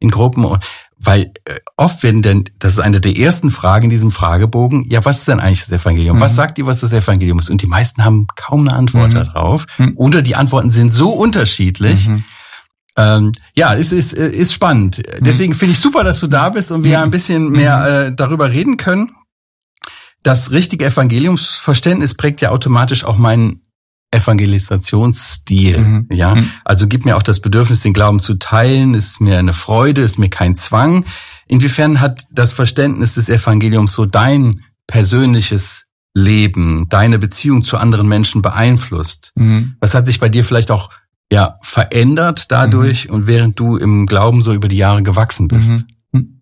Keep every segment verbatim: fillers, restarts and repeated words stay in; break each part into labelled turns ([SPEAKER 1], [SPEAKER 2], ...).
[SPEAKER 1] in Gruppen, weil oft werden denn, das ist eine der ersten Fragen in diesem Fragebogen, ja, was ist denn eigentlich das Evangelium? Mhm. Was sagt ihr, was das Evangelium ist? Und die meisten haben kaum eine Antwort mhm. darauf. Mhm. Oder die Antworten sind so unterschiedlich. Mhm. Ähm, ja, es ist, ist spannend. Mhm. Deswegen finde ich super, dass du da bist und wir mhm. ein bisschen mehr mhm. äh, darüber reden können. Das richtige Evangeliumsverständnis prägt ja automatisch auch meinen Evangelisationsstil. Mhm. Ja, also gibt mir auch das Bedürfnis, den Glauben zu teilen, ist mir eine Freude, ist mir kein Zwang. Inwiefern hat das Verständnis des Evangeliums so dein persönliches Leben, deine Beziehung zu anderen Menschen beeinflusst? Mhm. Was hat sich bei dir vielleicht auch ja verändert dadurch mhm. und während du im Glauben so über die Jahre gewachsen bist?
[SPEAKER 2] Mhm.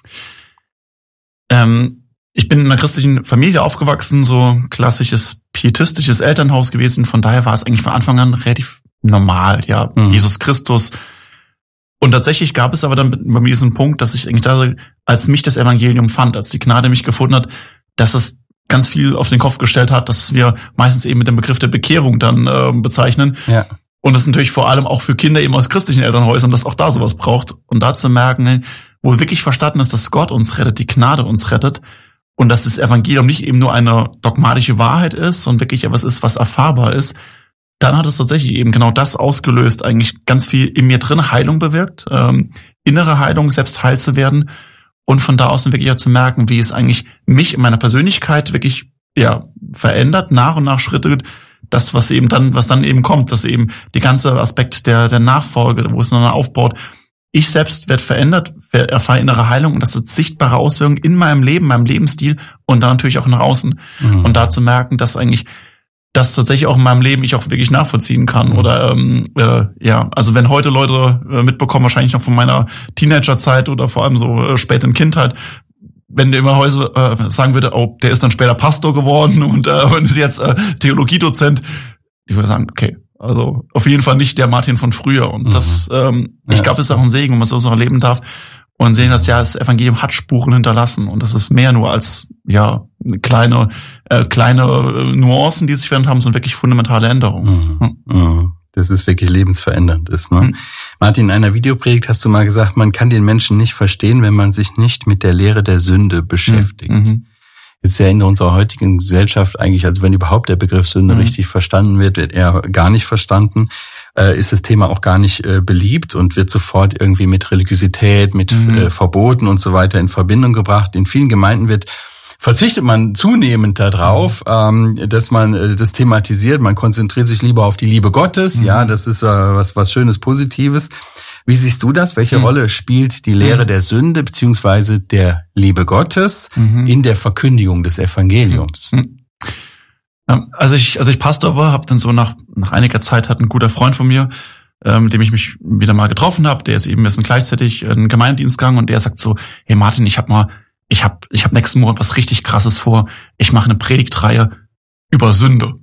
[SPEAKER 2] Ähm Ich bin in einer christlichen Familie aufgewachsen, so klassisches pietistisches Elternhaus gewesen. Von daher war es eigentlich von Anfang an relativ normal, ja, mhm. Jesus Christus. Und tatsächlich gab es aber dann bei mir diesen Punkt, dass ich eigentlich da, als mich das Evangelium fand, als die Gnade mich gefunden hat, dass es ganz viel auf den Kopf gestellt hat, dass wir meistens eben mit dem Begriff der Bekehrung dann äh, bezeichnen. Ja. Und das natürlich vor allem auch für Kinder eben aus christlichen Elternhäusern, dass auch da sowas braucht. Und da zu merken, wo wirklich verstanden ist, dass Gott uns rettet, die Gnade uns rettet, und dass das Evangelium nicht eben nur eine dogmatische Wahrheit ist und wirklich etwas ist, was erfahrbar ist, dann hat es tatsächlich eben genau das ausgelöst, eigentlich ganz viel in mir drin Heilung bewirkt, ähm, innere Heilung, selbst heil zu werden und von da aus dann wirklich auch zu merken, wie es eigentlich mich in meiner Persönlichkeit wirklich ja verändert, nach und nach Schritte, das, was eben dann, was dann eben kommt, dass eben die ganze Aspekt der der Nachfolge, wo es dann aufbaut, ich selbst werde verändert, erfahre innere Heilung und das hat sichtbare Auswirkungen in meinem Leben, meinem Lebensstil und dann natürlich auch nach außen. Mhm. Und da zu merken, dass eigentlich das tatsächlich auch in meinem Leben ich auch wirklich nachvollziehen kann. Mhm. Oder ähm, äh, ja, also wenn heute Leute äh, mitbekommen, wahrscheinlich noch von meiner Teenagerzeit oder vor allem so äh, spät in Kindheit, wenn der immer heute äh, sagen würde, oh, der ist dann später Pastor geworden und, äh, und ist jetzt äh, Theologiedozent, die würde sagen, okay, also auf jeden Fall nicht der Martin von früher. Und mhm. das, ähm, ich ja, glaube, das ist auch ein Segen, wenn man so so erleben darf und sehen, dass ja das Evangelium hat Spuren hinterlassen und das ist mehr nur als ja kleine äh, kleine äh, Nuancen, die sich verändert haben, sondern wirklich fundamentale Änderungen.
[SPEAKER 1] Mhm. Mhm. Das ist wirklich lebensverändernd ist. Ne? Mhm. Martin, in einer Videopredigt hast du mal gesagt, man kann den Menschen nicht verstehen, wenn man sich nicht mit der Lehre der Sünde beschäftigt. Mhm. Ist ja in unserer heutigen Gesellschaft eigentlich, also wenn überhaupt der Begriff Sünde mhm. richtig verstanden wird, wird er gar nicht verstanden, äh, ist das Thema auch gar nicht äh, beliebt und wird sofort irgendwie mit Religiosität, mit mhm. äh, Verboten und so weiter in Verbindung gebracht. In vielen Gemeinden wird verzichtet man zunehmend darauf, ähm, dass man äh, das thematisiert. Man konzentriert sich lieber auf die Liebe Gottes. Mhm. Ja, das ist äh, was was Schönes, Positives. Wie siehst du das? Welche mhm. Rolle spielt die Lehre der Sünde beziehungsweise der Liebe Gottes mhm. in der Verkündigung des Evangeliums?
[SPEAKER 2] Mhm. Also ich, also ich Pastor war, habe dann so nach nach einiger Zeit hat ein guter Freund von mir, äh, mit dem ich mich wieder mal getroffen habe, der ist eben jetzt gleichzeitig in den Gemeindedienst gegangen und der sagt so, hey Martin, ich habe mal, ich habe, ich habe nächsten Monat was richtig Krasses vor. Ich mache eine Predigtreihe über Sünde.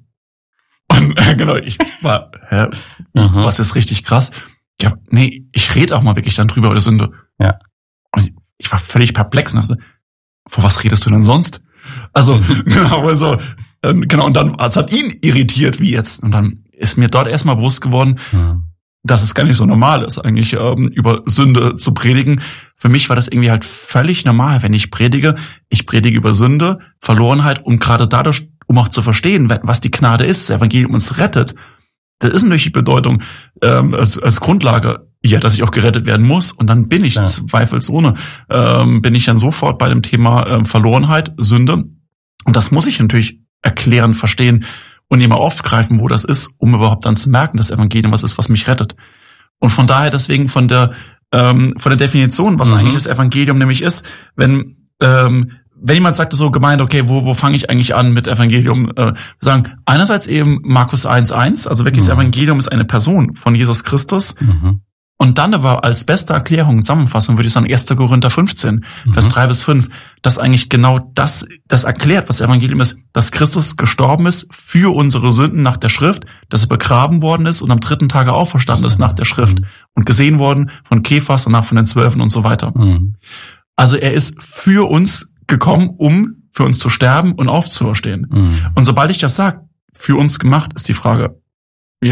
[SPEAKER 2] Und äh, genau, ich war, hä, was ist richtig krass? Ja, nee, ich rede auch mal wirklich dann drüber über die Sünde. Ja. Und ich war völlig perplex. Und dachte, vor was redest du denn sonst? Also, genau, also, genau, und dann, es hat ihn irritiert, wie jetzt. Und dann ist mir dort erstmal bewusst geworden, ja. dass es gar nicht so normal ist, eigentlich ähm, über Sünde zu predigen. Für mich war das irgendwie halt völlig normal, wenn ich predige. Ich predige über Sünde, Verlorenheit, um gerade dadurch, um auch zu verstehen, was die Gnade ist, das Evangelium uns rettet. Das ist natürlich die Bedeutung ähm, als, als Grundlage, ja, dass ich auch gerettet werden muss. Und dann bin ich ja. zweifelsohne, ähm, bin ich dann sofort bei dem Thema ähm, Verlorenheit, Sünde. Und das muss ich natürlich erklären, verstehen und immer aufgreifen, wo das ist, um überhaupt dann zu merken, dass Evangelium was ist, was mich rettet. Und von daher deswegen von der ähm, von der Definition, was mhm. eigentlich das Evangelium nämlich ist, wenn ähm, wenn jemand sagt so gemeint, okay, wo wo fange ich eigentlich an mit Evangelium? Äh, wir sagen einerseits eben Markus eins eins, also wirklich mhm. das Evangelium ist eine Person von Jesus Christus. Mhm. Und dann aber als beste Erklärung, Zusammenfassung würde ich sagen erster Korinther fünfzehn, mhm. Vers drei bis fünf, dass eigentlich genau das das erklärt, was Evangelium ist, dass Christus gestorben ist für unsere Sünden nach der Schrift, dass er begraben worden ist und am dritten Tage auferstanden ist nach der Schrift mhm. und gesehen worden von Kephas und nach von den Zwölfen und so weiter. Mhm. Also er ist für uns gekommen, um für uns zu sterben und aufzuerstehen. Mhm. Und sobald ich das sage, für uns gemacht, ist die Frage, ja,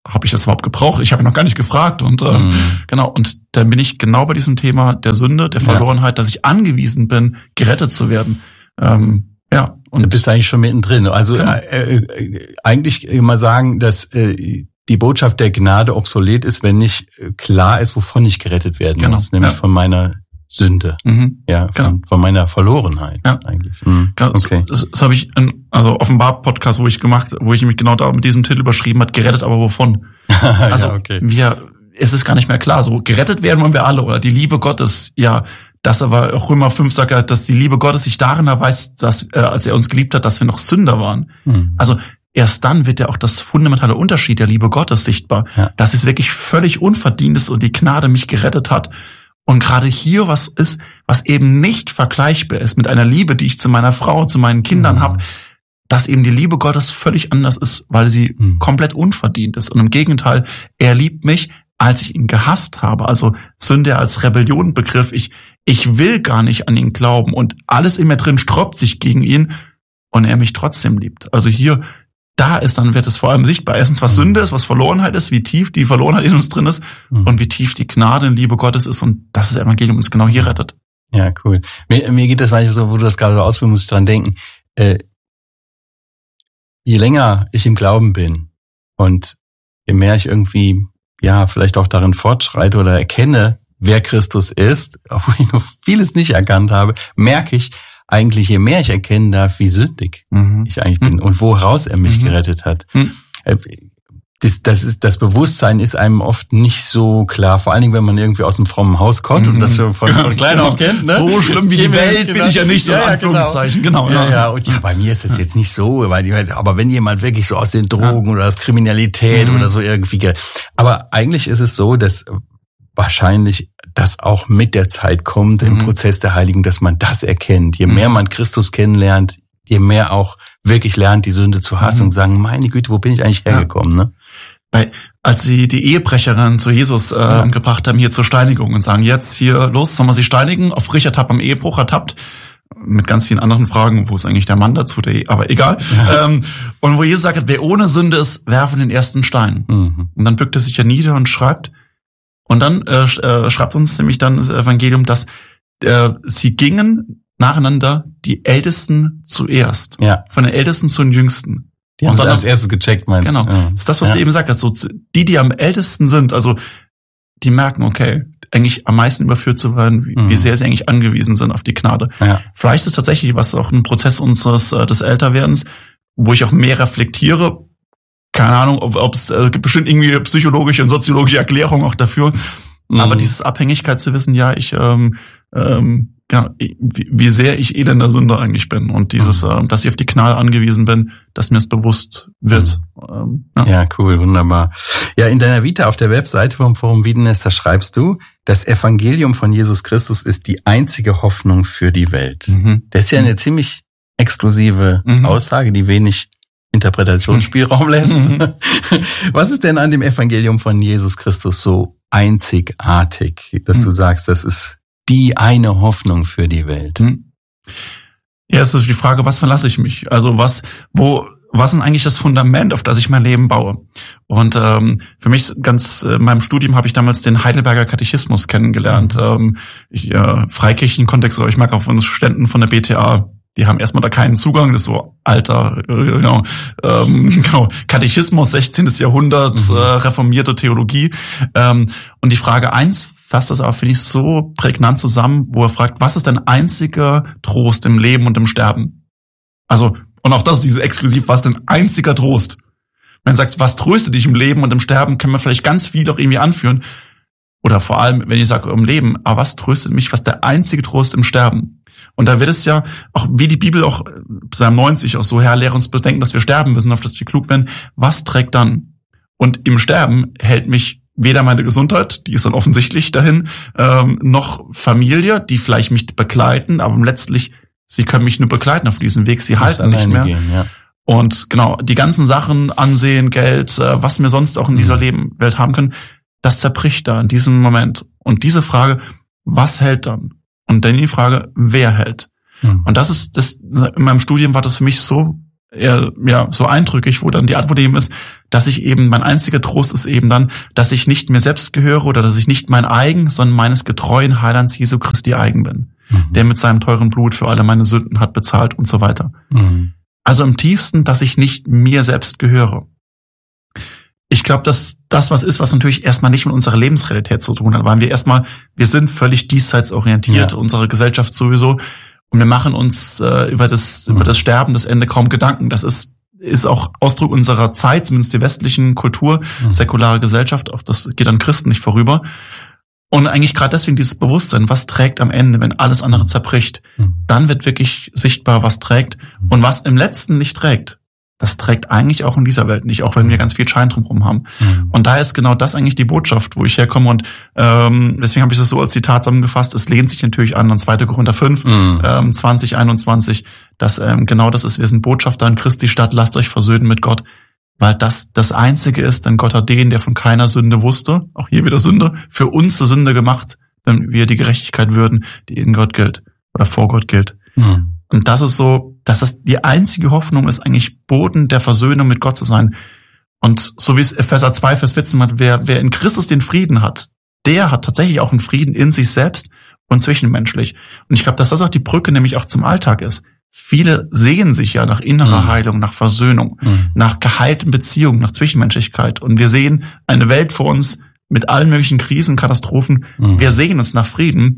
[SPEAKER 2] habe ich das überhaupt gebraucht? Ich habe noch gar nicht gefragt. Und äh, mhm. genau, und dann bin ich genau bei diesem Thema der Sünde, der Verlorenheit, ja. dass ich angewiesen bin, gerettet zu werden. Ähm, ja.
[SPEAKER 1] Und du bist eigentlich schon mittendrin. Also genau. äh, äh, eigentlich mal sagen, dass äh, die Botschaft der Gnade obsolet ist, wenn nicht klar ist, wovon ich gerettet werden genau. muss, nämlich ja. von meiner Sünde, mhm. ja, von, genau. von meiner Verlorenheit ja. eigentlich. Mhm.
[SPEAKER 2] Okay. Das, das habe ich, in, also Offenbar-Podcast, wo ich gemacht, wo ich mich genau da mit diesem Titel überschrieben hat, gerettet, aber wovon? Also ja, okay. wir, es ist gar nicht mehr klar. So gerettet werden wollen wir alle oder die Liebe Gottes, ja. Das aber auch Römer fünf sagt ja, dass die Liebe Gottes sich darin erweist, dass äh, als er uns geliebt hat, dass wir noch Sünder waren. Mhm. Also erst dann wird ja auch das fundamentale Unterschied der Liebe Gottes sichtbar, ja. dass es wirklich völlig unverdient ist und die Gnade mich gerettet hat. Und gerade hier was ist, was eben nicht vergleichbar ist mit einer Liebe, die ich zu meiner Frau, zu meinen Kindern mhm. habe, dass eben die Liebe Gottes völlig anders ist, weil sie mhm. komplett unverdient ist. Und im Gegenteil, er liebt mich, als ich ihn gehasst habe. Also Sünde als Rebellion-Begriff. Ich, ich will gar nicht an ihn glauben und alles in mir drin sträubt sich gegen ihn und er mich trotzdem liebt. Also hier, da ist dann, wird es vor allem sichtbar. Erstens, was Sünde ist, was Verlorenheit ist, wie tief die Verlorenheit in uns drin ist mhm. und wie tief die Gnade und Liebe Gottes ist und dass das Evangelium uns genau hier rettet.
[SPEAKER 1] Ja, cool. Mir, mir geht das manchmal so, wo du das gerade so ausführst, muss ich dran denken. Äh, je länger ich im Glauben bin und je mehr ich irgendwie ja, vielleicht auch darin fortschreite oder erkenne, wer Christus ist, obwohl ich noch vieles nicht erkannt habe, merke ich eigentlich, je mehr ich erkennen darf, wie sündig mhm. ich eigentlich bin mhm. und woraus er mich mhm. gerettet hat. Mhm. Das, das ist, das Bewusstsein ist einem oft nicht so klar, vor allen Dingen, wenn man irgendwie aus einem frommen Haus kommt mhm. und das schon von, von klein auf kennt. Ne?
[SPEAKER 2] So schlimm wie die Welt bin ich ja nicht, so in ja, Anführungszeichen. Genau.
[SPEAKER 1] genau ja, ja. Und ja, bei mir ist das jetzt nicht so, weil die, aber wenn jemand wirklich so aus den Drogen ja. oder aus Kriminalität mhm. oder so irgendwie, aber eigentlich ist es so, dass wahrscheinlich das auch mit der Zeit kommt mhm. im Prozess der Heiligen, dass man das erkennt. Je mehr man Christus kennenlernt, je mehr auch wirklich lernt, die Sünde zu hassen mhm. und sagen, meine Güte, wo bin ich eigentlich hergekommen, ja. ne?
[SPEAKER 2] Weil, als sie die Ehebrecherin zu Jesus äh, ja. gebracht haben, hier zur Steinigung und sagen, jetzt hier los, sollen wir sie steinigen, auf frisch ertappt, am Ehebruch ertappt, mit ganz vielen anderen Fragen, wo ist eigentlich der Mann dazu, der, aber egal. Ja. Ähm, und wo Jesus sagt, wer ohne Sünde ist, werfe den ersten Stein. Mhm. Und dann bückt er sich ja nieder und schreibt, und dann äh, äh, schreibt uns nämlich dann das Evangelium, dass äh, sie gingen nacheinander die Ältesten zuerst.
[SPEAKER 1] Ja.
[SPEAKER 2] Von den Ältesten zu den Jüngsten.
[SPEAKER 1] Die haben es als erstes gecheckt, meinst
[SPEAKER 2] du? Genau.
[SPEAKER 1] Ja.
[SPEAKER 2] Das ist das, was
[SPEAKER 1] ja.
[SPEAKER 2] du eben gesagt hast. So, die, die am ältesten sind, also die merken, okay, eigentlich am meisten überführt zu werden, wie, mhm. wie sehr sie eigentlich angewiesen sind auf die Gnade.
[SPEAKER 1] Ja.
[SPEAKER 2] Vielleicht ist es tatsächlich was auch ein Prozess unseres äh, des Älterwerdens, wo ich auch mehr reflektiere. Keine Ahnung, ob es äh, gibt bestimmt irgendwie psychologische und soziologische Erklärungen auch dafür. Mhm. Aber dieses Abhängigkeit zu wissen, ja, ich ähm, ähm, ja, wie, wie sehr ich elender Sünder eigentlich bin und dieses, mhm. äh, dass ich auf die Gnade angewiesen bin, dass mir es bewusst wird.
[SPEAKER 1] Mhm. Ähm, ja. ja, cool, wunderbar. Ja, in deiner Vita auf der Webseite vom Forum Wiedenest, da schreibst du, das Evangelium von Jesus Christus ist die einzige Hoffnung für die Welt. Mhm. Das ist ja eine ziemlich exklusive mhm. Aussage, die wenig Interpretationsspielraum lässt. Mhm. Was ist denn an dem Evangelium von Jesus Christus so einzigartig, dass mhm. du sagst, das ist die eine Hoffnung für die Welt?
[SPEAKER 2] Ja, es ist die Frage, was verlasse ich mich? Also was, wo, was ist eigentlich das Fundament, auf das ich mein Leben baue? Und ähm, für mich ganz in meinem Studium habe ich damals den Heidelberger Katechismus kennengelernt. Ähm, ich, äh, Freikirchenkontext, ich mag auch von Studenten von der B T A. Die haben erstmal da keinen Zugang, das ist so alter, genau, ähm, genau Katechismus, sechzehntes Jahrhundert, mhm. äh, reformierte Theologie. Ähm, und die Frage eins fasst das aber, finde ich, so prägnant zusammen, wo er fragt, was ist dein einziger Trost im Leben und im Sterben? Also, und auch das ist dieses exklusiv, was ist dein einziger Trost? Wenn er sagt, was tröstet dich im Leben und im Sterben, kann man vielleicht ganz viel auch irgendwie anführen. Oder vor allem, wenn ich sage im Leben, aber was tröstet mich, was ist der einzige Trost im Sterben? Und da wird es ja, auch wie die Bibel auch, Psalm neunzig auch so, Herr, lehre uns bedenken, dass wir sterben müssen, auf dass wir klug werden. Was trägt dann? Und im Sterben hält mich weder meine Gesundheit, die ist dann offensichtlich dahin, ähm, noch Familie, die vielleicht mich begleiten, aber letztlich, sie können mich nur begleiten auf diesem Weg, sie halten nicht mehr. Gehen, ja. Und genau, die ganzen Sachen, Ansehen, Geld, äh, was wir sonst auch in dieser mhm. Leben, Welt haben können, das zerbricht da in diesem Moment. Und diese Frage, was hält dann? Und dann die Frage, wer hält? Mhm. Und das ist, das, in meinem Studium war das für mich so eher, ja, so eindrücklich, wo dann die Antwort eben ist, dass ich eben, mein einziger Trost ist eben dann, dass ich nicht mir selbst gehöre oder dass ich nicht mein eigen, sondern meines getreuen Heilands Jesu Christi eigen bin, mhm. der mit seinem teuren Blut für alle meine Sünden hat bezahlt und so weiter. Mhm. Also im tiefsten, dass ich nicht mir selbst gehöre. Ich glaube, dass das was ist, was natürlich erstmal nicht mit unserer Lebensrealität zu tun hat, weil wir erstmal, wir sind völlig diesseitsorientiert, ja. unsere Gesellschaft sowieso, und wir machen uns äh, über das mhm. über das Sterben, das Ende kaum Gedanken. Das ist ist auch Ausdruck unserer Zeit, zumindest der westlichen Kultur, mhm. säkulare Gesellschaft, auch das geht an Christen nicht vorüber. Und eigentlich gerade deswegen dieses Bewusstsein, was trägt am Ende, wenn alles andere zerbricht, mhm. dann wird wirklich sichtbar, was trägt. Mhm. Und was im Letzten nicht trägt, das trägt eigentlich auch in dieser Welt nicht, auch wenn wir ganz viel Schein drumherum haben. Mhm. Und daher ist genau das eigentlich die Botschaft, wo ich herkomme. Und ähm, deswegen habe ich das so als Zitat zusammengefasst. Es lehnt sich natürlich an an zweiter Korinther fünf, mhm. ähm, zwanzig einundzwanzig, dass ähm, genau das ist. Wir sind Botschafter in Christi Stadt, lasst euch versöhnen mit Gott, weil das das Einzige ist, denn Gott hat den, der von keiner Sünde wusste, auch hier wieder Sünde, für uns zur Sünde gemacht, damit wir die Gerechtigkeit würden, die in Gott gilt oder vor Gott gilt. Mhm. Und das ist so, dass das die einzige Hoffnung ist, eigentlich Boden der Versöhnung mit Gott zu sein. Und so wie es Epheser zwei, Vers vierzehn hat, wer, wer in Christus den Frieden hat, der hat tatsächlich auch einen Frieden in sich selbst und zwischenmenschlich. Und ich glaube, dass das auch die Brücke nämlich auch zum Alltag ist. Viele sehen sich ja nach innerer mhm. Heilung, nach Versöhnung, mhm. nach geheilten Beziehungen, nach Zwischenmenschlichkeit. Und wir sehen eine Welt vor uns mit allen möglichen Krisen, Katastrophen. Mhm. Wir sehen uns nach Frieden.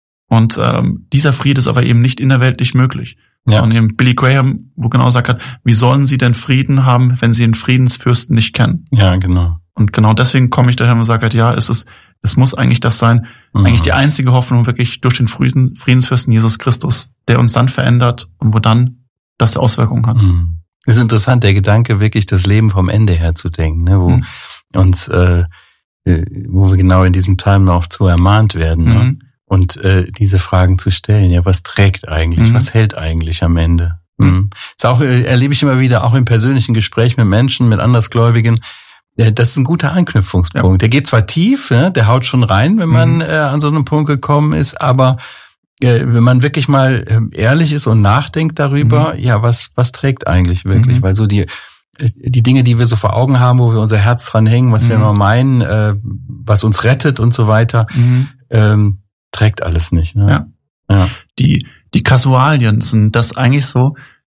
[SPEAKER 2] Und ähm, dieser Friede ist aber eben nicht innerweltlich möglich. Ja. Sondern eben Billy Graham, wo genau sagt hat, wie sollen sie denn Frieden haben, wenn sie den Friedensfürsten nicht kennen?
[SPEAKER 1] Ja, genau.
[SPEAKER 2] Und genau deswegen komme ich daher und sage halt, ja, es ist, es muss eigentlich das sein, mhm. eigentlich die einzige Hoffnung wirklich durch den Frieden, Friedensfürsten Jesus Christus, der uns dann verändert und wo dann das Auswirkungen hat.
[SPEAKER 1] Mhm. Das ist interessant, der Gedanke, wirklich das Leben vom Ende her zu denken, ne, wo mhm. uns, äh, wo wir genau in diesem Psalm auch zu ermahnt werden, ne? Mhm. Und äh, diese Fragen zu stellen, ja, was trägt eigentlich, mhm. was hält eigentlich am Ende? Mhm. Das auch, äh, erlebe ich immer wieder, auch im persönlichen Gespräch mit Menschen, mit Andersgläubigen, äh, das ist ein guter Anknüpfungspunkt. Ja. Der geht zwar tief, ja, der haut schon rein, wenn man mhm. äh, an so einem Punkt gekommen ist, aber äh, wenn man wirklich mal äh, ehrlich ist und nachdenkt darüber, mhm. ja, was was trägt eigentlich wirklich? Mhm. Weil so die die Dinge, die wir so vor Augen haben, wo wir unser Herz dran hängen, was mhm. wir immer meinen, äh, was uns rettet und so weiter, mhm. ähm, trägt alles nicht. Ne?
[SPEAKER 2] Ja. ja. Die, die Kasualien sind das eigentlich so,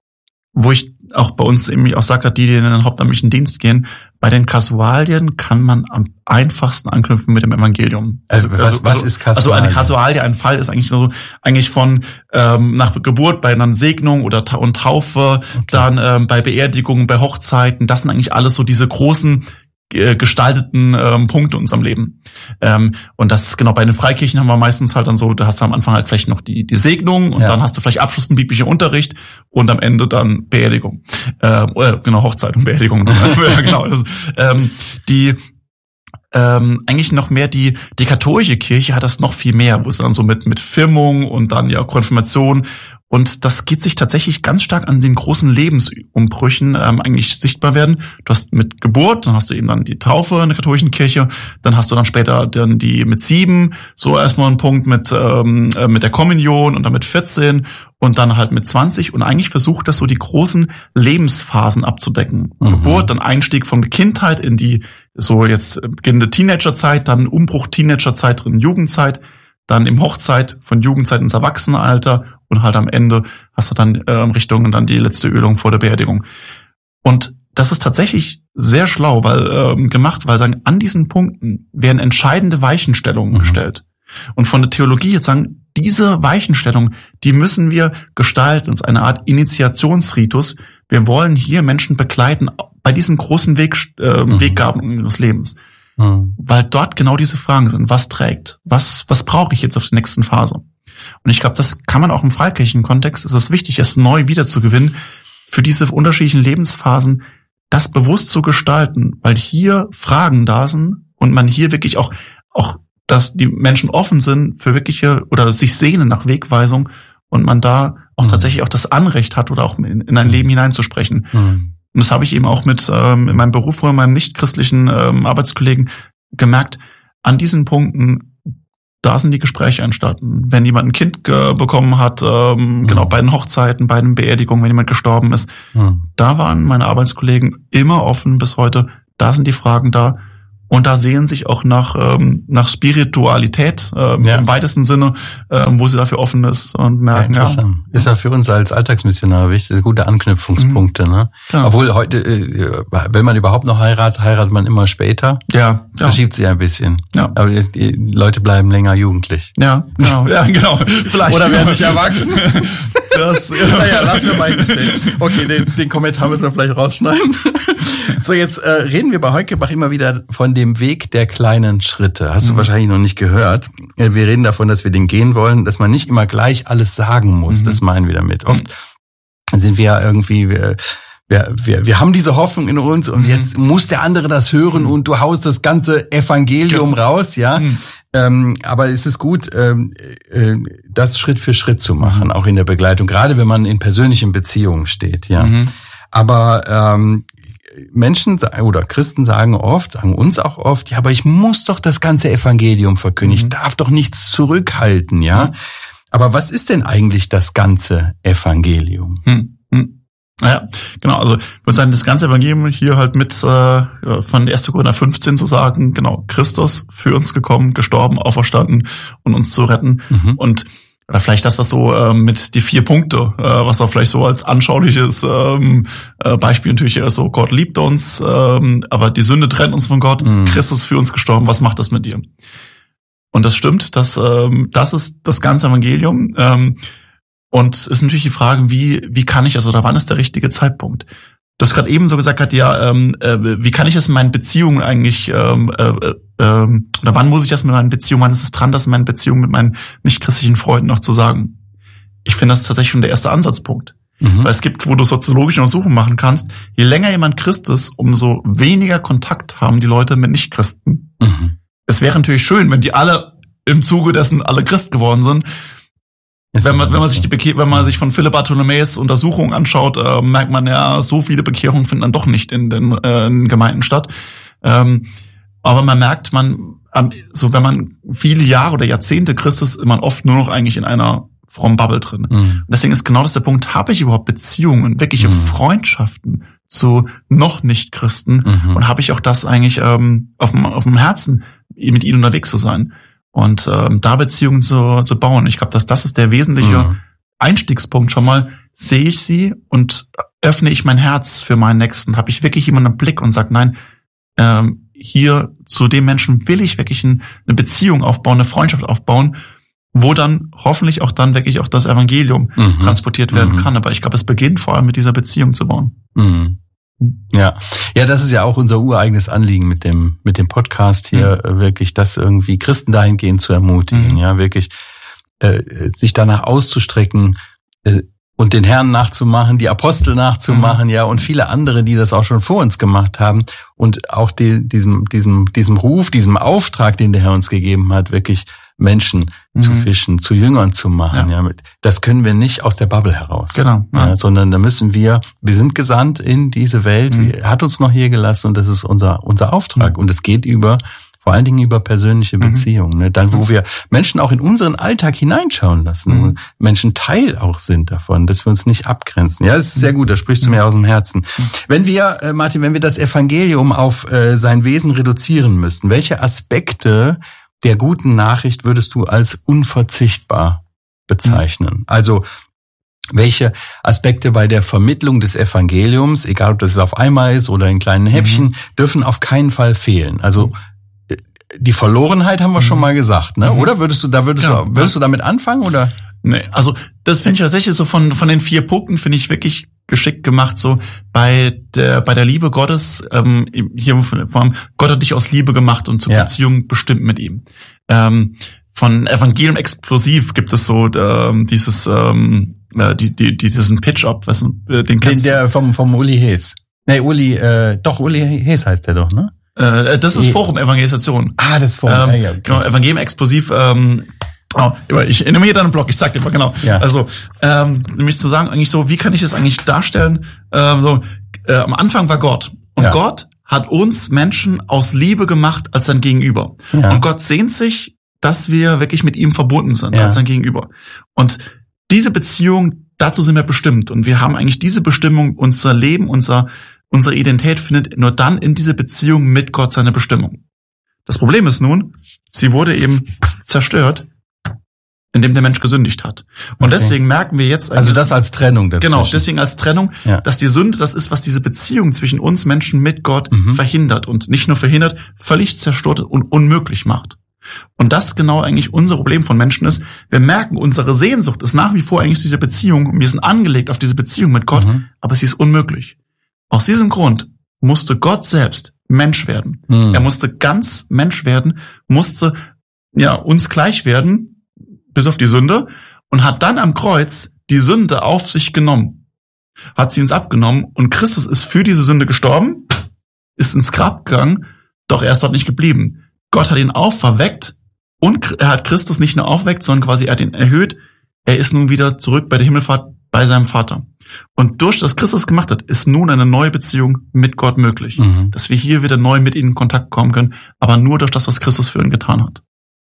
[SPEAKER 2] wo ich auch bei uns eben auch sage, die, die in den hauptamtlichen Dienst gehen, bei den Kasualien kann man am einfachsten anknüpfen mit dem Evangelium.
[SPEAKER 1] Also, was, also, was ist Kasualie?
[SPEAKER 2] Also eine Kasualie, ein Fall ist eigentlich so, eigentlich von ähm, nach Geburt bei einer Segnung oder Ta- und Taufe, okay. dann ähm, bei Beerdigungen, bei Hochzeiten, das sind eigentlich alles so diese großen gestalteten ähm, Punkte in unserem Leben. Ähm, und das ist genau, bei den Freikirchen haben wir meistens halt dann so, da hast du am Anfang halt vielleicht noch die die Segnung und ja. dann hast du vielleicht Abschluss mit biblischem Unterricht und am Ende dann Beerdigung. Ähm, oder genau, Hochzeit und Beerdigung. ja, genau. Das, ähm, die ähm, eigentlich noch mehr die die katholische Kirche hat das noch viel mehr, wo es dann so mit mit Firmung und dann ja Konfirmation. Und das geht sich tatsächlich ganz stark an den großen Lebensumbrüchen ähm, eigentlich sichtbar werden. Du hast mit Geburt, dann hast du eben dann die Taufe in der katholischen Kirche, dann hast du dann später dann die mit sieben, so erstmal einen Punkt mit ähm, mit der Kommunion und dann mit vierzehn und dann halt mit zwanzig. Und eigentlich versucht das so die großen Lebensphasen abzudecken. Mhm. Geburt, dann Einstieg von der Kindheit in die so jetzt beginnende Teenagerzeit, dann Umbruch Teenagerzeit drin, Jugendzeit, dann im Hochzeit von Jugendzeit ins Erwachsenenalter und halt am Ende hast du dann ähm, Richtung dann die letzte Ölung vor der Beerdigung. Und das ist tatsächlich sehr schlau, weil ähm, gemacht, weil sagen, an diesen Punkten werden entscheidende Weichenstellungen mhm. gestellt. Und von der Theologie jetzt sagen, diese Weichenstellung, die müssen wir gestalten, als eine Art Initiationsritus. Wir wollen hier Menschen begleiten bei diesen großen Weg, äh, mhm. Weggaben ihres Lebens. Mhm. Weil dort genau diese Fragen sind. Was trägt? Was, was brauche ich jetzt auf der nächsten Phase? Und ich glaube, das kann man auch im Freikirchenkontext, es ist wichtig, es neu wiederzugewinnen, für diese unterschiedlichen Lebensphasen, das bewusst zu gestalten, weil hier Fragen da sind und man hier wirklich auch, auch, dass die Menschen offen sind für wirkliche oder sich sehnen nach Wegweisung und man da auch mhm. tatsächlich auch das Anrecht hat oder auch in, in ein Leben hineinzusprechen. Mhm. Und das habe ich eben auch mit ähm, in meinem Beruf oder meinem nichtchristlichen ähm, Arbeitskollegen gemerkt, an diesen Punkten da sind die Gespräche entstanden. Wenn jemand ein Kind ge- bekommen hat, ähm, mhm. genau, bei den Hochzeiten, bei den Beerdigungen, wenn jemand gestorben ist, mhm. da waren meine Arbeitskollegen immer offen bis heute. Da sind die Fragen da. Und da sehen sich auch nach ähm, nach Spiritualität ähm, ja. im weitesten Sinne, ähm, wo sie dafür offen ist und merken, ja.
[SPEAKER 1] ja. Ist ja für uns als Alltagsmissionare wichtig, gute Anknüpfungspunkte, mhm. ne? Ja. Obwohl heute, äh, wenn man überhaupt noch heiratet, heiratet man immer später.
[SPEAKER 2] Ja. ja.
[SPEAKER 1] Verschiebt sich ein bisschen.
[SPEAKER 2] Ja.
[SPEAKER 1] Aber die, die Leute bleiben länger jugendlich.
[SPEAKER 2] Ja, genau. Ja, genau. Vielleicht.
[SPEAKER 1] Oder werden nicht erwachsen.
[SPEAKER 2] Das, ja.
[SPEAKER 1] Naja, lassen wir mal stehen. Okay, den, den Kommentar müssen wir vielleicht rausschneiden. So, jetzt äh, reden wir bei Heukebach immer wieder von dem Weg der kleinen Schritte. Hast du mhm. wahrscheinlich noch nicht gehört. Wir reden davon, dass wir den gehen wollen, dass man nicht immer gleich alles sagen muss. Mhm. Das meinen wir damit. Oft mhm. sind wir irgendwie... Wir, Wir, wir, wir haben diese Hoffnung in uns und mhm. jetzt muss der andere das hören und du haust das ganze Evangelium ja. raus, ja. Mhm. Ähm, aber es ist gut, ähm, äh, das Schritt für Schritt zu machen, mhm. auch in der Begleitung, gerade wenn man in persönlichen Beziehungen steht, ja. Mhm. Aber ähm, Menschen oder Christen sagen oft, sagen uns auch oft, ja, aber ich muss doch das ganze Evangelium verkündigen, mhm. ich darf doch nichts zurückhalten, ja. Mhm. Aber was ist denn eigentlich das ganze Evangelium?
[SPEAKER 2] Mhm. Ja, genau, also ich würde sagen, das ganze Evangelium hier halt mit äh, von erster Korinther fünfzehn zu sagen, genau, Christus für uns gekommen, gestorben, auferstanden und uns zu retten. Mhm. Und oder vielleicht das, was so äh, mit die vier Punkte, äh, was auch vielleicht so als anschauliches ähm, äh, Beispiel natürlich ist, so Gott liebt uns, ähm, aber die Sünde trennt uns von Gott, mhm. Christus für uns gestorben, was macht das mit dir? Und das stimmt, das, ähm, das ist das ganze Evangelium. Ähm, Und es ist natürlich die Frage, wie wie kann ich, also da wann ist der richtige Zeitpunkt? Du hast gerade eben so gesagt, hat ja, ähm, äh, wie kann ich das in meinen Beziehungen eigentlich, ähm, äh, äh, oder wann muss ich das mit meinen Beziehungen, wann ist es dran, das in meinen Beziehungen mit meinen nicht-christlichen Freunden noch zu sagen? Ich finde, das ist tatsächlich schon der erste Ansatzpunkt. Mhm. Weil es gibt, wo du soziologische Untersuchungen machen kannst, je länger jemand Christ ist, umso weniger Kontakt haben die Leute mit Nicht-Christen. Mhm. Es wäre natürlich schön, wenn die alle im Zuge dessen alle Christ geworden sind. Wenn man, wenn man sich die Bekehr, wenn man sich von Philipp Bartholomäus Untersuchungen anschaut, äh, merkt man ja, so viele Bekehrungen finden dann doch nicht in den, äh, in den Gemeinden statt. Ähm, aber man merkt, man, ähm, so wenn man viele Jahre oder Jahrzehnte Christ ist, ist man oft nur noch eigentlich in einer frommen Bubble drin. Mhm. Und deswegen ist genau das der Punkt, habe ich überhaupt Beziehungen, wirkliche mhm. Freundschaften zu noch nicht Christen mhm. und habe ich auch das eigentlich ähm, auf dem, auf dem Herzen, mit ihnen unterwegs zu sein. Und ähm, da Beziehungen zu, zu bauen. Ich glaube, dass das ist der wesentliche mhm. Einstiegspunkt schon mal. Sehe ich sie und öffne ich mein Herz für meinen Nächsten? Habe ich wirklich jemanden im Blick und sage, nein, ähm, hier zu dem Menschen will ich wirklich ein, eine Beziehung aufbauen, eine Freundschaft aufbauen, wo dann hoffentlich auch dann wirklich auch das Evangelium mhm. transportiert werden mhm. kann. Aber ich glaube, es beginnt vor allem mit dieser Beziehung zu bauen.
[SPEAKER 1] Mhm. Ja, ja, das ist ja auch unser ureigenes Anliegen mit dem mit dem Podcast hier, mhm. wirklich das irgendwie Christen dahingehend zu ermutigen, mhm. ja, wirklich äh, sich danach auszustrecken äh, und den Herrn nachzumachen, die Apostel nachzumachen, mhm. ja, und viele andere, die das auch schon vor uns gemacht haben und auch die, diesem diesem diesem Ruf, diesem Auftrag, den der Herr uns gegeben hat, wirklich Menschen mhm. zu fischen, zu Jüngern zu machen. Ja. ja, das können wir nicht aus der Bubble heraus.
[SPEAKER 2] Genau.
[SPEAKER 1] Ja. Ja, sondern da müssen wir, wir sind gesandt in diese Welt, mhm. er hat uns noch hier gelassen und das ist unser unser Auftrag. Mhm. Und es geht über, vor allen Dingen über persönliche Beziehungen. Ne? Dann, wo wir Menschen auch in unseren Alltag hineinschauen lassen, mhm. wo Menschen Teil auch sind davon, dass wir uns nicht abgrenzen. Ja, das ist sehr gut, da sprichst du mir aus dem Herzen. Wenn wir, äh, Martin, wenn wir das Evangelium auf äh, sein Wesen reduzieren müssten, welche Aspekte der guten Nachricht würdest du als unverzichtbar bezeichnen? Mhm. Also welche Aspekte bei der Vermittlung des Evangeliums, egal ob das auf einmal ist oder in kleinen Häppchen, mhm. dürfen auf keinen Fall fehlen? Also die Verlorenheit haben wir mhm. schon mal gesagt, ne? Mhm. Oder würdest du da würdest ja. du würdest du damit anfangen oder?
[SPEAKER 2] Nee, also das finde ich tatsächlich so von von den vier Punkten finde ich wirklich geschickt gemacht, so bei der bei der Liebe Gottes, ähm, hier vor allem, Gott hat dich aus Liebe gemacht und zur ja. Beziehung bestimmt mit ihm. Ähm, von Evangelium explosiv gibt es so ähm, dieses ähm, äh, die, die diesen Pitch-Up, was äh, den kennst
[SPEAKER 1] den, der vom vom Uli Hees. Nee, Uli, äh, doch Uli Hees heißt der doch, ne?
[SPEAKER 2] Äh, das ist Forum Evangelisation.
[SPEAKER 1] Ah, das Forum.
[SPEAKER 2] Ähm,
[SPEAKER 1] ja, ja, okay.
[SPEAKER 2] Genau, Evangelium explosiv. Ähm, Oh, ich nehme hier deinen Blog, ich sag dir mal genau. Ja. Also, ähm, nämlich zu sagen, eigentlich so, wie kann ich das eigentlich darstellen? Ähm, so, äh, am Anfang war Gott. Und ja. Gott hat uns Menschen aus Liebe gemacht als sein Gegenüber. Ja. Und Gott sehnt sich dass wir wirklich mit ihm verbunden sind,
[SPEAKER 1] ja.
[SPEAKER 2] als sein Gegenüber. Und diese Beziehung, dazu sind wir bestimmt. Und wir haben eigentlich diese Bestimmung, unser Leben, unser, unsere Identität findet nur dann in dieser Beziehung mit Gott seine Bestimmung. Das Problem ist nun, sie wurde eben zerstört, indem der Mensch gesündigt hat. Und okay. deswegen merken wir jetzt...
[SPEAKER 1] Also das als Trennung dazwischen.
[SPEAKER 2] Genau, deswegen als Trennung, ja. dass die Sünde das ist, was diese Beziehung zwischen uns Menschen mit Gott mhm. verhindert. Und nicht nur verhindert, völlig zerstört und unmöglich macht. Und das genau eigentlich unser Problem von Menschen ist. Wir merken, unsere Sehnsucht ist nach wie vor eigentlich diese Beziehung. Und wir sind angelegt auf diese Beziehung mit Gott, mhm. aber sie ist unmöglich. Aus diesem Grund musste Gott selbst Mensch werden. Mhm. Er musste ganz Mensch werden, musste ja uns gleich werden, bis auf die Sünde, und hat dann am Kreuz die Sünde auf sich genommen. Hat sie uns abgenommen und Christus ist für diese Sünde gestorben, ist ins Grab gegangen, doch er ist dort nicht geblieben. Gott hat ihn auferweckt und er hat Christus nicht nur aufweckt, sondern quasi er hat ihn erhöht. Er ist nun wieder zurück bei der Himmelfahrt bei seinem Vater. Und durch das Christus gemacht hat, ist nun eine neue Beziehung mit Gott möglich. Mhm. Dass wir hier wieder neu mit ihm in Kontakt kommen können, aber nur durch das, was Christus für ihn getan hat.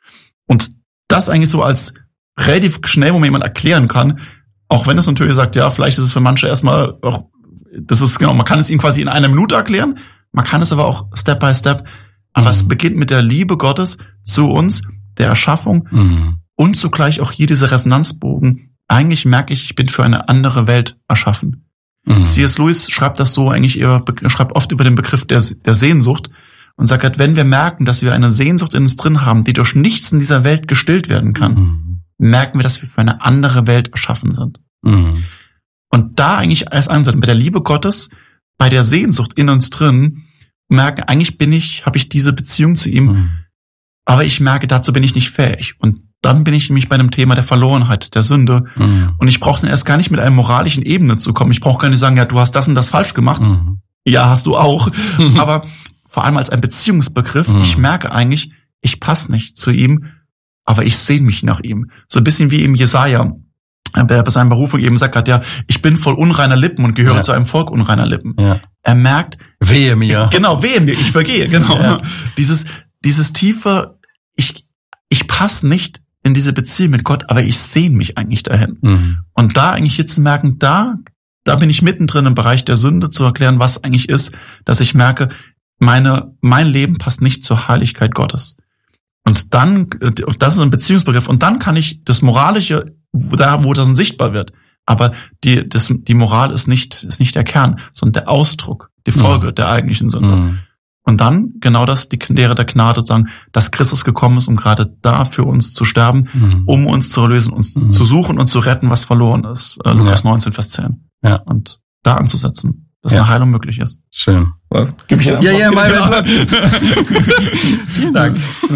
[SPEAKER 2] Und das eigentlich so als relativ schnell, wo mir jemand erklären kann, auch wenn es natürlich sagt, ja, vielleicht ist es für manche erstmal auch, das ist genau, man kann es ihnen quasi in einer Minute erklären, man kann es aber auch Step by Step, aber mhm. es beginnt mit der Liebe Gottes zu uns, der Erschaffung mhm. und zugleich auch hier diese Resonanzbogen. Eigentlich merke ich, ich bin für eine andere Welt erschaffen. Mhm. C S. Lewis schreibt das so eigentlich, er schreibt oft über den Begriff der, der Sehnsucht und sagt halt, wenn wir merken, dass wir eine Sehnsucht in uns drin haben, die durch nichts in dieser Welt gestillt werden kann, mhm. merken wir, dass wir für eine andere Welt erschaffen sind. Mhm. Und da eigentlich als Ansatz, bei der Liebe Gottes, bei der Sehnsucht in uns drin, merken, eigentlich bin ich, habe ich diese Beziehung zu ihm, mhm. aber ich merke, dazu bin ich nicht fähig. Und dann bin ich nämlich bei dem Thema der Verlorenheit, der Sünde. Mhm. Und ich brauche dann erst gar nicht mit einer moralischen Ebene zu kommen. Ich brauche gar nicht sagen, ja, du hast das und das falsch gemacht. Mhm. Ja, hast du auch. Mhm. Aber vor allem als ein Beziehungsbegriff, mhm. ich merke eigentlich, ich passe nicht zu ihm, aber ich sehne mich nach ihm. So ein bisschen wie eben Jesaja, der bei seiner Berufung eben sagt hat, ja, ich bin voll unreiner Lippen und gehöre ja. zu einem Volk unreiner Lippen. Ja. Er merkt,
[SPEAKER 1] wehe mir.
[SPEAKER 2] Genau, wehe mir, ich vergehe, genau. Ja. Dieses, dieses tiefe, ich, ich passe nicht in diese Beziehung mit Gott, aber ich sehne mich eigentlich dahin. Mhm. Und da eigentlich hier zu merken, da, da bin ich mittendrin im Bereich der Sünde, zu erklären, was eigentlich ist, dass ich merke, meine, mein Leben passt nicht zur Heiligkeit Gottes. Und dann, das ist ein Beziehungsbegriff, und dann kann ich das Moralische, da, wo das sichtbar wird. Aber die, das, die Moral ist nicht, ist nicht der Kern, sondern der Ausdruck, die Folge mhm. der eigentlichen Sünde. Mhm. Und dann, genau das, die Lehre der Gnade, sagen, dass Christus gekommen ist, um gerade da für uns zu sterben, mhm. um uns zu erlösen, uns mhm. zu suchen und zu retten, was verloren ist. Äh, Lukas ja. neunzehn, Vers zehn. Ja. Und da anzusetzen, dass ja. eine Heilung möglich ist.
[SPEAKER 1] Schön.
[SPEAKER 2] Was? Gib ich
[SPEAKER 1] ja, ja, mein ja. Vielen Dank.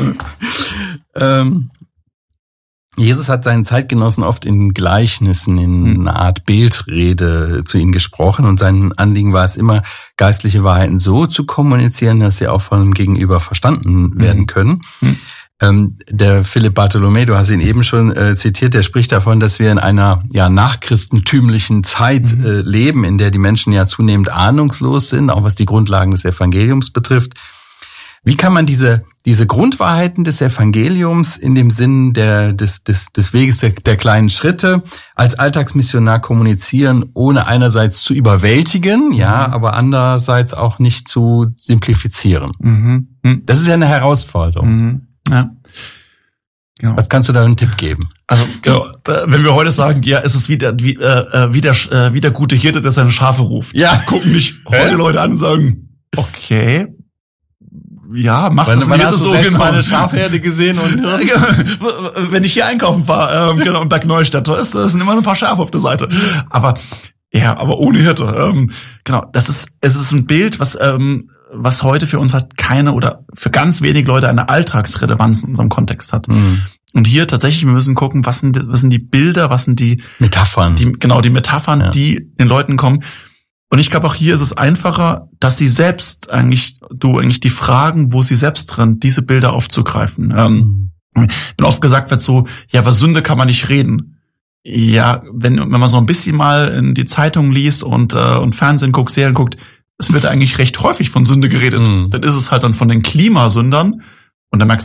[SPEAKER 1] ähm, Jesus hat seinen Zeitgenossen oft in Gleichnissen, in einer Art Bildrede zu ihnen gesprochen, und sein Anliegen war es immer, geistliche Wahrheiten so zu kommunizieren, dass sie auch von dem Gegenüber verstanden werden können. Mhm. Ähm, der Philipp Bartholomä, du hast ihn eben schon äh, zitiert, der spricht davon, dass wir in einer ja nachchristentümlichen Zeit mhm. äh, leben, in der die Menschen ja zunehmend ahnungslos sind, auch was die Grundlagen des Evangeliums betrifft. Wie kann man diese diese Grundwahrheiten des Evangeliums in dem Sinn der des des des Weges der, der kleinen Schritte als Alltagsmissionar kommunizieren, ohne einerseits zu überwältigen, ja, mhm. aber andererseits auch nicht zu simplifizieren? Mhm. Mhm. Das ist ja eine Herausforderung.
[SPEAKER 2] Mhm. Ja.
[SPEAKER 1] Genau. Was kannst du da einen Tipp geben?
[SPEAKER 2] Also genau, wenn wir heute sagen, ja, ist es wieder wie, äh, wie, der, äh, wie der gute Hirte, der seine Schafe ruft.
[SPEAKER 1] Ja,
[SPEAKER 2] gucken mich heute Leute an und sagen, okay. Ja, mach
[SPEAKER 1] wann,
[SPEAKER 2] das
[SPEAKER 1] wann hast so du genau. meine Schafherde gesehen und
[SPEAKER 2] wenn ich hier einkaufen fahre, ähm, genau, in Berg Neustadt, da sind immer ein paar Schafe auf der Seite. Aber ja, aber ohne Hirte. Ähm, genau, das ist es ist ein Bild, was ähm, was heute für uns halt keine oder für ganz wenig Leute eine Alltagsrelevanz in unserem Kontext hat. Mhm. Und hier tatsächlich, wir müssen gucken, was sind was sind die Bilder, was sind die
[SPEAKER 1] Metaphern,
[SPEAKER 2] die genau die Metaphern, ja. die den Leuten kommen. Und ich glaube, auch hier ist es einfacher, dass sie selbst eigentlich, du eigentlich die Fragen, wo sie selbst drin, diese Bilder aufzugreifen. Ähm, mhm. Wenn oft gesagt wird so, ja, über Sünde kann man nicht reden. Ja, wenn, wenn man so ein bisschen mal in die Zeitungen liest und, äh, und Fernsehen guckt, Serien guckt, es wird eigentlich recht häufig von Sünde geredet. Mhm. Dann ist es halt dann von den Klimasündern. Und dann merkst du,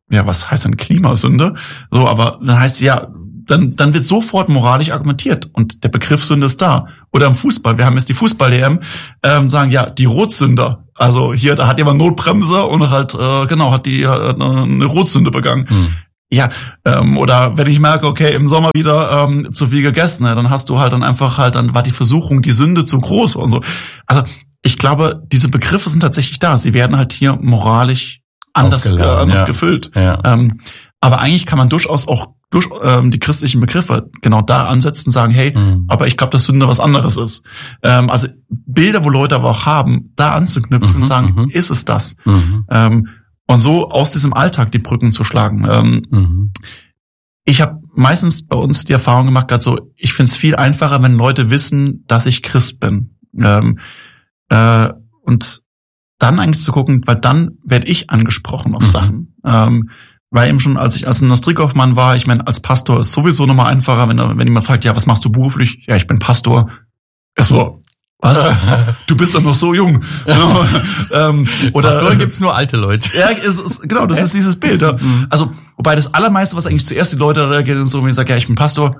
[SPEAKER 2] ja, was heißt denn Klimasünde? So, aber dann heißt ja, dann, dann wird sofort moralisch argumentiert und der Begriff Sünde ist da. Oder im Fußball, wir haben jetzt die Fußball-D M, ähm, sagen ja, die Rotsünder. Also hier, da hat jemand Notbremse und halt, äh, genau, hat die hat eine Rotsünde begangen. Hm. Ja, ähm, oder wenn ich merke, okay, im Sommer wieder ähm, zu viel gegessen, ne, dann hast du halt dann einfach halt, dann war die Versuchung, die Sünde zu groß und so. Also ich glaube, diese Begriffe sind tatsächlich da. Sie werden halt hier moralisch anders, äh, anders ja. gefüllt. Ja. Ähm, aber eigentlich kann man durchaus auch durch ähm, die christlichen Begriffe genau da ansetzen und sagen, hey, mhm. aber ich glaube, dass Sünde was anderes ist. Ähm, also Bilder, wo Leute aber auch haben, da anzuknüpfen mhm, und sagen, mhm. ist es das? Mhm. Ähm, und so aus diesem Alltag die Brücken zu schlagen. Ähm, mhm. Ich habe meistens bei uns die Erfahrung gemacht, gerade so, ich finde es viel einfacher, wenn Leute wissen, dass ich Christ bin. Ähm, äh, und dann eigentlich zu gucken, weil dann werde ich angesprochen auf mhm. Sachen. Ähm, Weil eben schon, als ich als Industriekaufmann war, ich meine, als Pastor ist sowieso nochmal einfacher, wenn wenn jemand fragt, ja, was machst du beruflich? Ja, ich bin Pastor. Erstmal, was? Du bist doch noch so jung. ähm,
[SPEAKER 1] oder Pastor gibt's nur alte Leute.
[SPEAKER 2] Ja, es ist, genau, das ist dieses Bild. Ja. Also, wobei das Allermeiste, was eigentlich zuerst die Leute reagieren, ist so, wenn ich sage, ja, ich bin Pastor,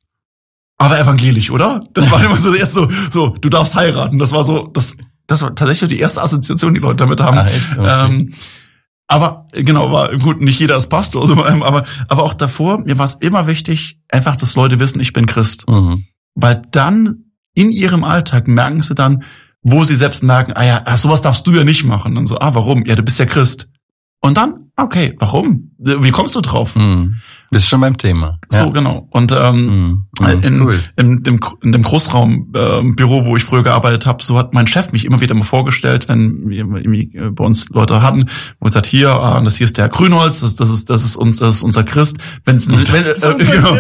[SPEAKER 2] aber evangelisch, oder? Das war immer so erst so, so, du darfst heiraten. Das war so, das, das war tatsächlich die erste Assoziation, die Leute damit haben. Ah, echt? Okay. Ähm, Aber genau, war gut, nicht jeder ist Pastor, also, aber aber auch davor, mir war es immer wichtig, einfach, dass Leute wissen, ich bin Christ. Mhm. Weil dann in ihrem Alltag merken sie dann, wo sie selbst merken, ah ja, sowas darfst du ja nicht machen. Und so, ah, warum? Ja, du bist ja Christ. Und dann, okay, warum? Wie kommst du drauf?
[SPEAKER 1] Mhm. Bist schon beim Thema.
[SPEAKER 2] So, ja. Genau. Und ähm, mhm. in, cool. in, dem, in dem Großraumbüro, äh, wo ich früher gearbeitet habe, so hat mein Chef mich immer wieder mal vorgestellt, wenn wir irgendwie bei uns Leute hatten, wo er sagt, hier, ah, das hier ist der Grünholz, das, das ist das ist uns das ist unser Christ. Wenn es äh, genau,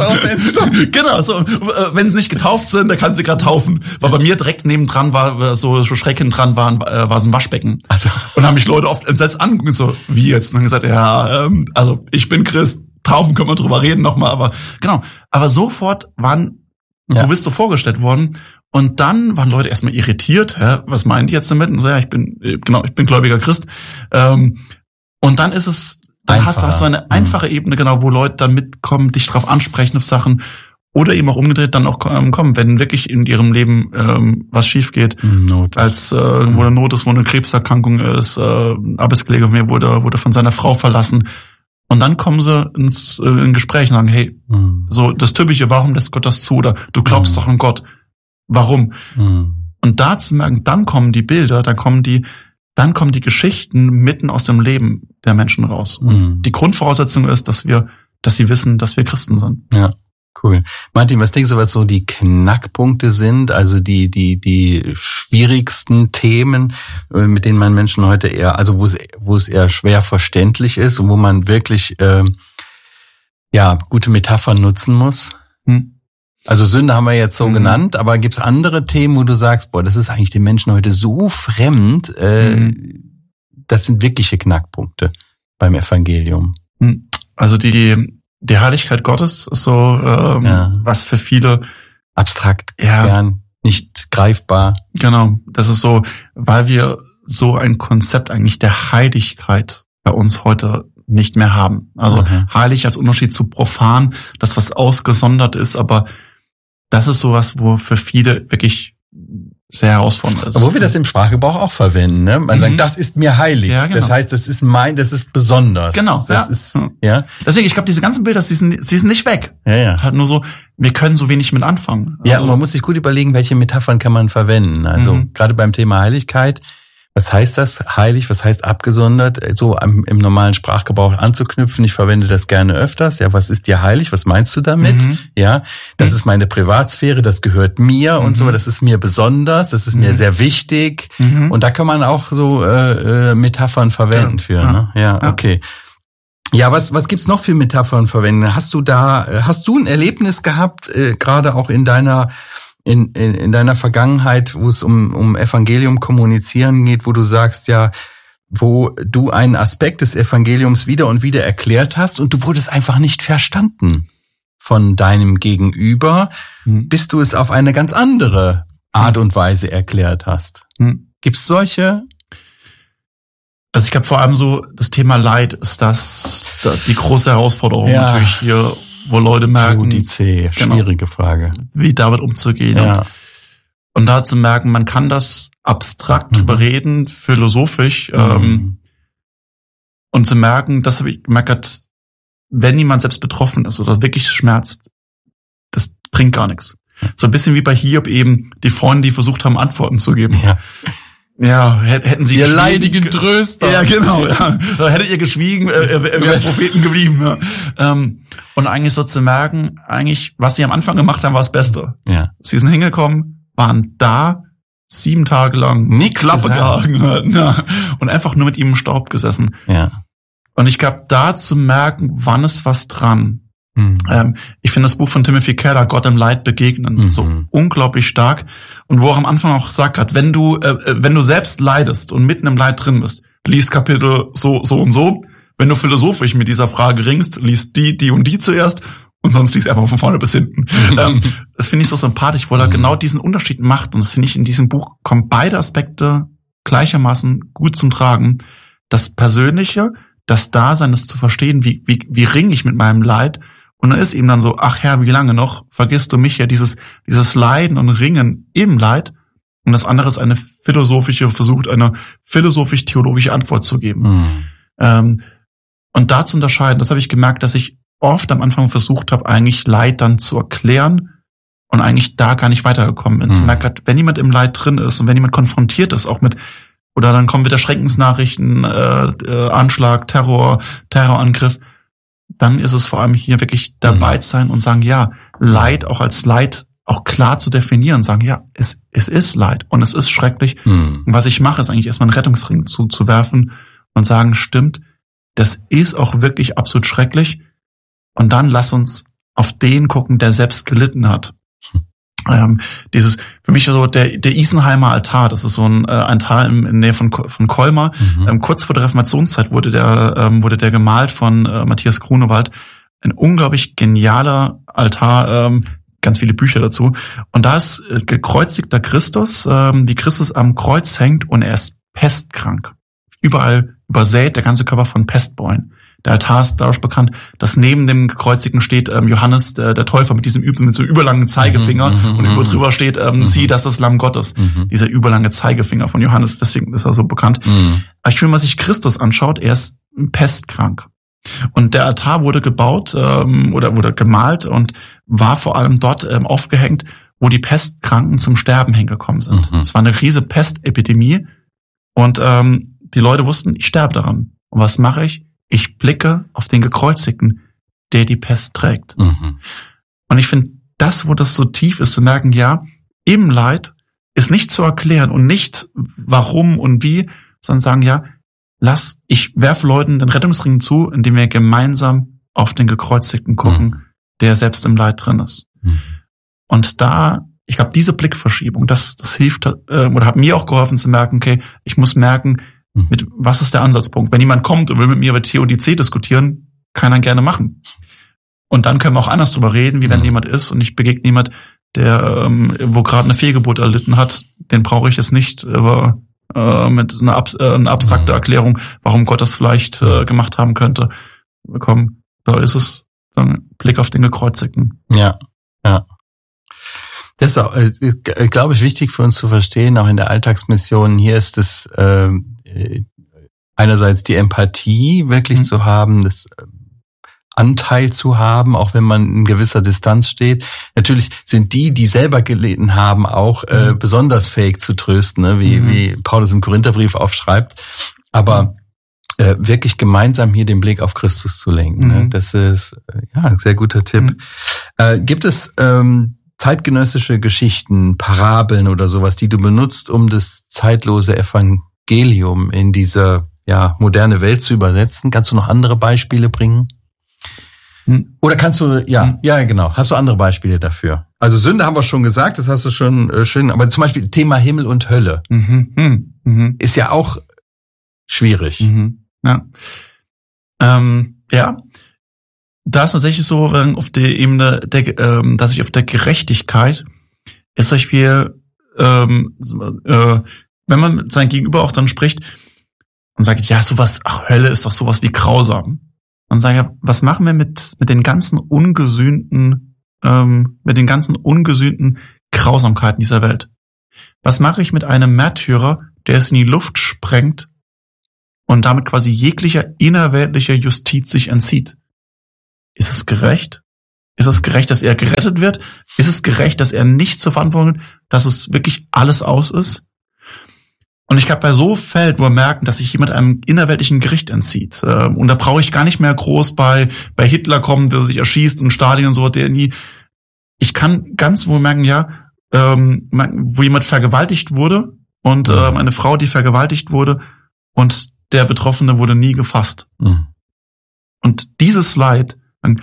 [SPEAKER 2] genau, so, äh, wenn sie nicht getauft sind, dann kann sie gerade taufen. Weil bei mir direkt nebendran war so so schräg hinten dran war, äh, war so ein Waschbecken. Also und haben mich Leute oft entsetzt angeguckt, so wie jetzt, und dann gesagt, ja, ähm, also ich bin Christ. Taufen können wir drüber reden nochmal, aber genau. Aber sofort waren, ja. du bist so vorgestellt worden und dann waren Leute erstmal irritiert. Hä, was meinen die jetzt damit? Und so, ja, ich bin, genau, ich bin gläubiger Christ. Ähm, und dann ist es, dann hast, hast du eine einfache mhm. Ebene, genau, wo Leute dann mitkommen, dich drauf ansprechen auf Sachen oder eben auch umgedreht dann auch ähm, kommen, wenn wirklich in ihrem Leben ähm, was schief geht.
[SPEAKER 1] Not
[SPEAKER 2] als äh, wo eine Not ist, wo eine Krebserkrankung ist, äh, ein Arbeitskollege von mir wurde, wurde von seiner Frau verlassen. Und dann kommen sie ins äh, in Gespräch und sagen, hey, mhm. so das Typische, warum lässt Gott das zu? Oder du glaubst mhm. doch an Gott. Warum? Mhm. Und da zu merken, dann kommen die Bilder, dann kommen die, dann kommen die Geschichten mitten aus dem Leben der Menschen raus. Mhm. Und die Grundvoraussetzung ist, dass wir, dass sie wissen, dass wir Christen sind.
[SPEAKER 1] Ja. Cool. Martin, was denkst du, was so die Knackpunkte sind, also die die die schwierigsten Themen, mit denen man Menschen heute eher, also wo es wo es eher schwer verständlich ist und wo man wirklich äh, ja gute Metaphern nutzen muss? Hm. Also Sünde haben wir jetzt so mhm. genannt, aber gibt's andere Themen, wo du sagst, boah, das ist eigentlich den Menschen heute so fremd, äh, mhm. das sind wirkliche Knackpunkte beim Evangelium.
[SPEAKER 2] Also die Die Heiligkeit Gottes ist so, ähm, ja. was für viele
[SPEAKER 1] abstrakt,
[SPEAKER 2] ja,
[SPEAKER 1] fern, nicht greifbar.
[SPEAKER 2] Genau, das ist so, weil wir so ein Konzept eigentlich der Heiligkeit bei uns heute nicht mehr haben. Also mhm. heilig als Unterschied zu profan, das was ausgesondert ist, aber das ist sowas, wo für viele wirklich sehr herausfordernd ist.
[SPEAKER 1] Obwohl wir das im Sprachgebrauch auch verwenden, ne? Man mhm. sagt, das ist mir heilig. Ja, genau. Das heißt, das ist mein, das ist besonders.
[SPEAKER 2] Genau.
[SPEAKER 1] Das
[SPEAKER 2] ja.
[SPEAKER 1] ist, ja.
[SPEAKER 2] Deswegen, ich glaube, diese ganzen Bilder, sie sind, sie sind nicht weg.
[SPEAKER 1] Ja, ja.
[SPEAKER 2] Halt nur so, wir können so wenig mit anfangen.
[SPEAKER 1] Ja, also, man muss sich gut überlegen, welche Metaphern kann man verwenden. Also, mhm. gerade beim Thema Heiligkeit, was heißt das? Heilig, was heißt abgesondert? So am, im normalen Sprachgebrauch anzuknüpfen. Ich verwende das gerne öfters. Ja, was ist dir heilig? Was meinst du damit? Mhm. Ja, das mhm. ist meine Privatsphäre, das gehört mir mhm. und so. Das ist mir besonders, das ist mhm. mir sehr wichtig. Mhm. Und da kann man auch so äh, Metaphern verwenden ja. für. Ja. Ne? Ja, okay. Ja, was was gibt's noch für Metaphern verwenden? Hast du da, hast du ein Erlebnis gehabt, äh, gerade auch in deiner In, in, in deiner Vergangenheit, wo es um, um Evangelium kommunizieren geht, wo du sagst, ja, wo du einen Aspekt des Evangeliums wieder und wieder erklärt hast und du wurdest einfach nicht verstanden von deinem Gegenüber, hm. bis du es auf eine ganz andere Art und Weise erklärt hast. Hm. Gibt's solche
[SPEAKER 2] Also ich glaube vor allem so, das Thema Leid ist das, das die große Herausforderung
[SPEAKER 1] ja.
[SPEAKER 2] natürlich hier, wo Leute merken.
[SPEAKER 1] Die C, schwierige genau, Frage.
[SPEAKER 2] Wie damit umzugehen.
[SPEAKER 1] Ja.
[SPEAKER 2] Und, und da zu merken, man kann das abstrakt mhm. drüber reden, philosophisch, mhm. ähm, und zu merken, das habe ich gemerkt, wenn jemand selbst betroffen ist oder wirklich schmerzt, das bringt gar nichts. So ein bisschen wie bei Hiob eben die Freunde, die versucht haben, Antworten zu geben.
[SPEAKER 1] Ja.
[SPEAKER 2] Ja, hätten sie
[SPEAKER 1] ihr leidigen Tröster.
[SPEAKER 2] Ja, genau. Ja. Hättet ihr geschwiegen, äh, wären Propheten geblieben. Ja. Ähm, und eigentlich so zu merken, eigentlich, was sie am Anfang gemacht haben, war das Beste.
[SPEAKER 1] Ja.
[SPEAKER 2] Sie sind hingekommen, waren da, sieben Tage lang,
[SPEAKER 1] nix
[SPEAKER 2] Klappe gehangen, ja, und einfach nur mit ihm im Staub gesessen.
[SPEAKER 1] Ja.
[SPEAKER 2] Und ich glaube, da zu merken, wann ist was dran. Mhm. Ähm, ich finde das Buch von Timothy Keller, Gott im Leid begegnen, mhm. so unglaublich stark. Und wo er am Anfang auch sagt hat, wenn du, äh, wenn du selbst leidest und mitten im Leid drin bist, liest Kapitel so, so und so. Wenn du philosophisch mit dieser Frage ringst, liest die, die und die zuerst und sonst liest einfach von vorne bis hinten. Mhm. Ähm, das finde ich so sympathisch, weil er mhm. genau diesen Unterschied macht. Und das finde ich in diesem Buch kommen beide Aspekte gleichermaßen gut zum Tragen. Das Persönliche, das Dasein, das zu verstehen, wie, wie, wie ringe ich mit meinem Leid. Und dann ist ihm dann so, ach Herr, wie lange noch? Vergisst du mich ja, dieses, dieses Leiden und Ringen im Leid. Und das andere ist eine philosophische, versucht eine philosophisch-theologische Antwort zu geben. Mhm. Ähm, und da zu unterscheiden, das habe ich gemerkt, dass ich oft am Anfang versucht habe, eigentlich Leid dann zu erklären und eigentlich da gar nicht weitergekommen bin. Mhm. Ich merke, wenn jemand im Leid drin ist und wenn jemand konfrontiert ist, auch mit, oder dann kommen wieder Schreckensnachrichten, äh, äh, Anschlag, Terror, Terrorangriff, dann ist es vor allem hier wirklich dabei zu sein und sagen, ja, Leid auch als Leid auch klar zu definieren, sagen, ja, es, es ist Leid und es ist schrecklich. Mhm. Und was ich mache, ist eigentlich erstmal einen Rettungsring zuzuwerfen und sagen, stimmt, das ist auch wirklich absolut schrecklich. Und dann lass uns auf den gucken, der selbst gelitten hat. Ähm, dieses, für mich so der, der Isenheimer Altar, das ist so ein, äh, ein Altar in, in Nähe von, von Colmar. Mhm. Ähm, kurz vor der Reformationszeit wurde der, ähm, wurde der gemalt von äh, Matthias Grunewald. Ein unglaublich genialer Altar, ähm, ganz viele Bücher dazu. Und da ist äh, gekreuzigter Christus, ähm, wie Christus am Kreuz hängt und er ist pestkrank. Überall übersät, der ganze Körper von Pestbeulen. Der Altar ist dadurch bekannt, dass neben dem Gekreuzigten steht ähm, Johannes, der, der Täufer, mit diesem mit so überlangen Zeigefinger mhm, und über drüber steht, ähm, mhm. sieh, das ist das Lamm Gottes. Mhm. Dieser überlange Zeigefinger von Johannes, deswegen ist er so bekannt. Mhm. Aber ich finde, wenn man sich Christus anschaut, er ist pestkrank. Und der Altar wurde gebaut ähm, oder wurde gemalt und war vor allem dort ähm, aufgehängt, wo die Pestkranken zum Sterben hingekommen sind. Mhm. Es war eine riesige Pestepidemie und ähm, die Leute wussten, ich sterbe daran. Und was mache ich? Ich blicke auf den Gekreuzigten, der die Pest trägt. Mhm. Und ich finde, das, wo das so tief ist, zu merken, ja, im Leid ist nicht zu erklären und nicht warum und wie, sondern sagen, ja, lass, ich werfe Leuten den Rettungsring zu, indem wir gemeinsam auf den Gekreuzigten gucken, mhm. der selbst im Leid drin ist. Mhm. Und da, ich glaube, diese Blickverschiebung, das, das hilft, äh, oder hat mir auch geholfen zu merken, okay, ich muss merken, mit was ist der Ansatzpunkt? Wenn jemand kommt und will mit mir über Theodizee diskutieren, kann er gerne machen. Und dann können wir auch anders drüber reden, wie wenn mhm. jemand ist und ich begegne jemand, der ähm, wo gerade eine Fehlgeburt erlitten hat, den brauche ich jetzt nicht über äh, mit einer, Ab äh, einer abstrakte mhm. Erklärung, warum Gott das vielleicht äh, gemacht haben könnte. Komm, da ist es, dann Blick auf den Gekreuzigten.
[SPEAKER 1] Ja, ja. Das ist auch, äh, glaube ich, wichtig für uns zu verstehen, auch in der Alltagsmission. Hier ist es äh, einerseits die Empathie wirklich mhm. zu haben, das Anteil zu haben, auch wenn man in gewisser Distanz steht. Natürlich sind die, die selber gelitten haben, auch mhm. äh, besonders fähig zu trösten, ne? wie, mhm. wie Paulus im Korintherbrief aufschreibt. Aber äh, wirklich gemeinsam hier den Blick auf Christus zu lenken. Mhm. Ne? Das ist ja ein sehr guter Tipp. Mhm. Äh, gibt es ähm, zeitgenössische Geschichten, Parabeln oder sowas, die du benutzt, um das zeitlose Evangelium in diese ja moderne Welt zu übersetzen? Kannst du noch andere Beispiele bringen? Hm. Oder kannst du, ja, hm. ja genau, hast du andere Beispiele dafür? Also Sünde haben wir schon gesagt, das hast du schon äh, schön, aber zum Beispiel Thema Himmel und Hölle
[SPEAKER 2] mhm. Hm. Mhm.
[SPEAKER 1] ist ja auch schwierig.
[SPEAKER 2] Mhm. Ja. Ähm, ja. Da ist tatsächlich so auf der Ebene, der, ähm, dass ich auf der Gerechtigkeit ist zum Beispiel, ähm, äh, wenn man mit seinem Gegenüber auch dann spricht, Und sage ich, ja, sowas, ach, Hölle ist doch sowas wie grausam. Und sage ich, was machen wir mit mit den ganzen ungesühnten, ähm, mit den ganzen ungesühnten Grausamkeiten dieser Welt? Was mache ich mit einem Märtyrer, der es in die Luft sprengt und damit quasi jeglicher innerweltlicher Justiz sich entzieht? Ist es gerecht? Ist es gerecht, dass er gerettet wird? Ist es gerecht, dass er nicht zur Verantwortung wird, dass es wirklich alles aus ist? Und ich glaube, bei so Fällen, wo wir merken, dass sich jemand einem innerweltlichen Gericht entzieht, äh, und da brauche ich gar nicht mehr groß bei bei Hitler kommen, der sich erschießt und Stalin und so, der nie. Ich kann ganz wohl merken, ja, ähm, wo jemand vergewaltigt wurde und ähm, eine Frau, die vergewaltigt wurde und der Betroffene wurde nie gefasst. Mhm. Und dieses Leid,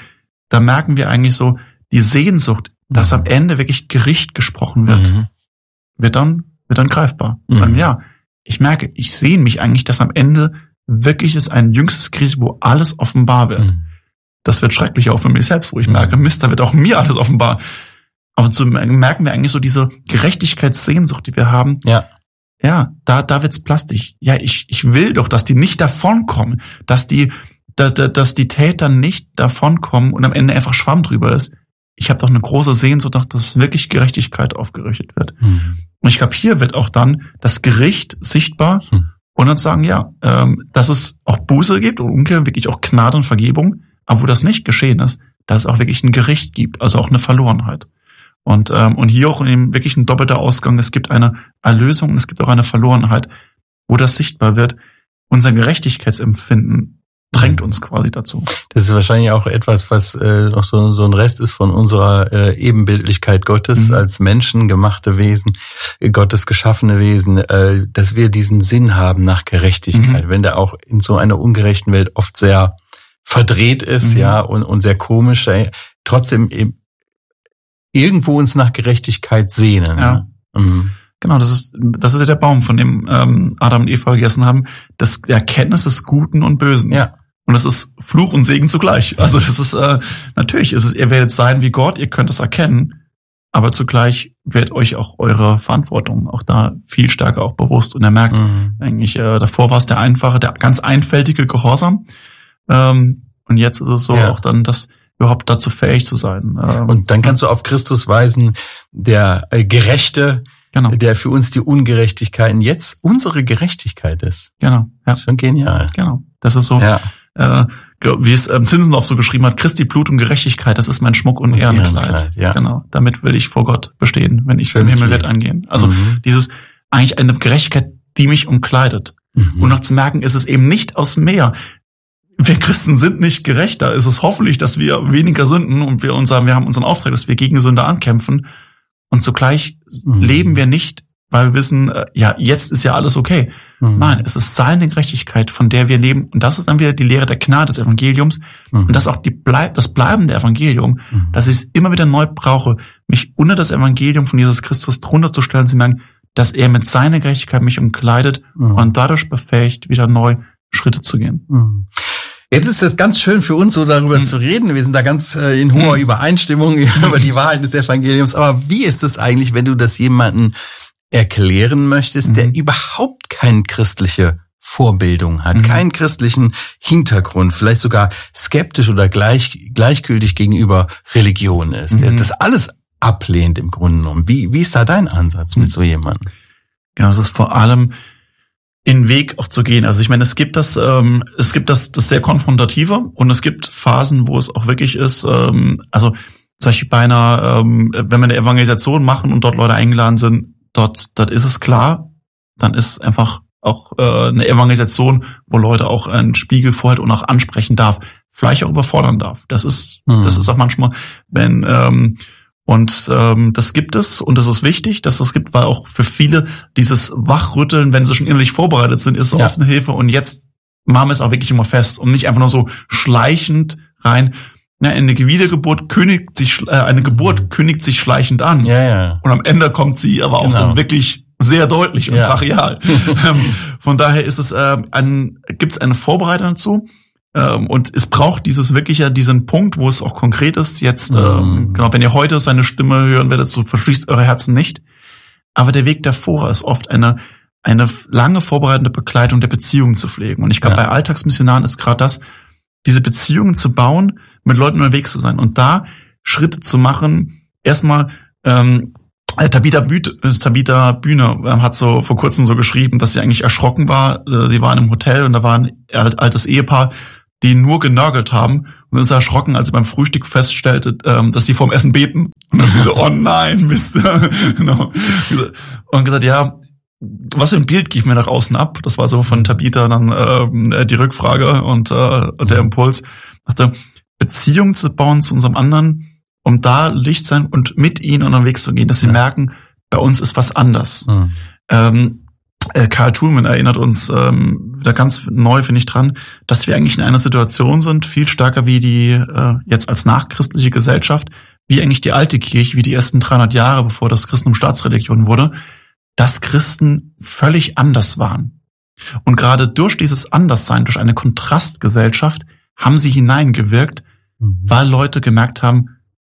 [SPEAKER 2] da merken wir eigentlich so die Sehnsucht, dass mhm. am Ende wirklich Gericht gesprochen wird, mhm. wird dann wird dann greifbar. Mhm. Dann ja. Ich merke, ich sehne mich eigentlich, dass am Ende wirklich es ein jüngstes Gericht, wo alles offenbar wird. Mhm. Das wird schrecklich auch für mich selbst, wo ich mhm. merke, Mist, da wird auch mir alles offenbar. Aber so merken wir eigentlich so diese Gerechtigkeitssehnsucht, die wir haben.
[SPEAKER 1] Ja,
[SPEAKER 2] ja, da da wird's plastisch. Ja, ich ich will doch, dass die nicht davonkommen, dass die da, da, dass die Täter nicht davonkommen und am Ende einfach Schwamm drüber ist. Ich habe doch eine große Sehnsucht, dass wirklich Gerechtigkeit aufgerichtet wird. Mhm. Und ich glaube, hier wird auch dann das Gericht sichtbar mhm. und dann sagen, ja, ähm, dass es auch Buße gibt und umgekehrt wirklich auch Gnade und Vergebung, aber wo das nicht geschehen ist, dass es auch wirklich ein Gericht gibt, also auch eine Verlorenheit. Und ähm, und hier auch eben wirklich ein doppelter Ausgang. Es gibt eine Erlösung und es gibt auch eine Verlorenheit, wo das sichtbar wird. Unser Gerechtigkeitsempfinden drängt uns quasi dazu.
[SPEAKER 1] Das ist wahrscheinlich auch etwas, was äh, noch so, so ein Rest ist von unserer äh, Ebenbildlichkeit Gottes mhm. als menschengemachte Wesen, äh, Gottes geschaffene Wesen, äh, dass wir diesen Sinn haben nach Gerechtigkeit, mhm. wenn der auch in so einer ungerechten Welt oft sehr verdreht ist, mhm. ja, und, und sehr komisch, äh, trotzdem eben irgendwo uns nach Gerechtigkeit sehnen.
[SPEAKER 2] Ja. Mhm. Genau, das ist das ist ja der Baum, von dem ähm, Adam und Eva gegessen haben, das Erkenntnis des Guten und Bösen.
[SPEAKER 1] Ja.
[SPEAKER 2] Und das ist Fluch und Segen zugleich. Also das ist äh, natürlich ist es, ihr werdet sein wie Gott, ihr könnt es erkennen, aber zugleich wird euch auch eure Verantwortung auch da viel stärker auch bewusst. Und er merkt mhm. eigentlich, äh, davor war es der einfache, der ganz einfältige Gehorsam. Ähm, und jetzt ist es so ja. auch dann, dass überhaupt dazu fähig zu sein. Ähm,
[SPEAKER 1] und dann kannst du auf Christus weisen, der äh, Gerechte, genau. der für uns die Ungerechtigkeiten jetzt unsere Gerechtigkeit ist.
[SPEAKER 2] Genau. Ja.
[SPEAKER 1] Schon genial.
[SPEAKER 2] Genau. Das ist so. Ja. Äh, wie es ähm, Zinzendorf so geschrieben hat, Christi Blut und Gerechtigkeit, das ist mein Schmuck und, und Ehrenkleid. Ehrenkleid ja. Genau, damit will ich vor Gott bestehen, wenn ich Schönes zum Himmel werde eingehen. Also mhm. dieses, eigentlich eine Gerechtigkeit, die mich umkleidet. Mhm. Und noch zu merken, ist es eben nicht aus mehr. Wir Christen sind nicht gerechter. Es ist hoffentlich, dass wir weniger sünden und wir unser, wir haben unseren Auftrag, dass wir gegen Sünde ankämpfen. Und zugleich mhm. leben wir nicht, weil wir wissen, ja, jetzt ist ja alles okay. Mhm. Nein, es ist seine Gerechtigkeit, von der wir leben. Und das ist dann wieder die Lehre der Gnade des Evangeliums. Mhm. Und das ist auch die Bleib, das bleibende Evangelium, mhm. dass ich es immer wieder neu brauche, mich unter das Evangelium von Jesus Christus drunter zu stellen, zu merken, dass er mit seiner Gerechtigkeit mich umkleidet mhm. und dadurch befähigt, wieder neu Schritte zu gehen.
[SPEAKER 1] Mhm. Jetzt ist es ganz schön für uns, so darüber mhm. zu reden. Wir sind da ganz äh, in hoher Übereinstimmung über die Wahrheit des Evangeliums. Aber wie ist es eigentlich, wenn du das jemanden erklären möchtest, mhm. der überhaupt keine christliche Vorbildung hat, mhm. keinen christlichen Hintergrund, vielleicht sogar skeptisch oder gleich, gleichgültig gegenüber Religion ist, mhm. der das alles ablehnt im Grunde genommen. Wie, wie ist da dein Ansatz mit so jemandem?
[SPEAKER 2] Genau, es ist vor allem in Weg auch zu gehen. Also ich meine, es gibt das, ähm, es gibt das, das sehr konfrontative und es gibt Phasen, wo es auch wirklich ist, ähm, also zum Beispiel bei einer, ähm, wenn wir eine Evangelisation machen und dort Leute eingeladen sind, dort, dort ist es klar, dann ist einfach auch äh, eine Evangelisation, wo Leute auch einen Spiegel vorhalten und auch ansprechen darf, vielleicht auch überfordern darf. Das ist, mhm. das ist auch manchmal, wenn ähm, und ähm, das gibt es und das ist wichtig, dass es gibt, weil auch für viele dieses Wachrütteln, wenn sie schon innerlich vorbereitet sind, ist ja. oft eine Hilfe. Und jetzt machen wir es auch wirklich immer fest und nicht einfach nur so schleichend rein. Ja, eine Wiedergeburt kündigt sich, äh, eine Geburt kündigt sich schleichend an.
[SPEAKER 1] Ja, ja.
[SPEAKER 2] Und am Ende kommt sie aber auch genau. dann wirklich sehr deutlich und ja. brachial. Von daher ist es äh, ein, gibt es eine Vorbereitung dazu. Ähm, und es braucht dieses wirklich ja diesen Punkt, wo es auch konkret ist. Jetzt, ähm, mm. genau, wenn ihr heute seine Stimme hören werdet, so verschließt eure Herzen nicht. Aber der Weg davor ist oft eine eine lange vorbereitende Begleitung der Beziehungen zu pflegen. Und ich glaube, ja. bei Alltagsmissionaren ist gerade das, diese Beziehungen zu bauen, mit Leuten unterwegs zu sein und da Schritte zu machen. Erstmal, ähm, Tabitha, Büte, Tabitha Bühne äh, hat so vor kurzem so geschrieben, dass sie eigentlich erschrocken war. Äh, sie war in einem Hotel und da war ein altes Ehepaar, die nur genörgelt haben und ist erschrocken, als sie beim Frühstück feststellte, ähm, dass sie vorm Essen beten. Und dann sie so, oh nein, Mist. Genau. Und gesagt, ja, was für ein Bild geht mir nach außen ab? Das war so von Tabitha dann äh, die Rückfrage und äh, der Impuls. Dachte, Beziehungen zu bauen zu unserem anderen, um da Licht sein und mit ihnen unterwegs zu gehen, dass sie ja. merken, bei uns ist was anders. Mhm. Ähm, äh, Karl Thulmann erinnert uns ähm, wieder ganz neu, finde ich, dran, dass wir eigentlich in einer Situation sind, viel stärker wie die äh, jetzt als nachchristliche Gesellschaft, wie eigentlich die alte Kirche, wie die ersten dreihundert Jahre, bevor das Christentum Staatsreligion wurde, dass Christen völlig anders waren. Und gerade durch dieses Anderssein, durch eine Kontrastgesellschaft, haben sie hineingewirkt, mhm. weil Leute gemerkt haben,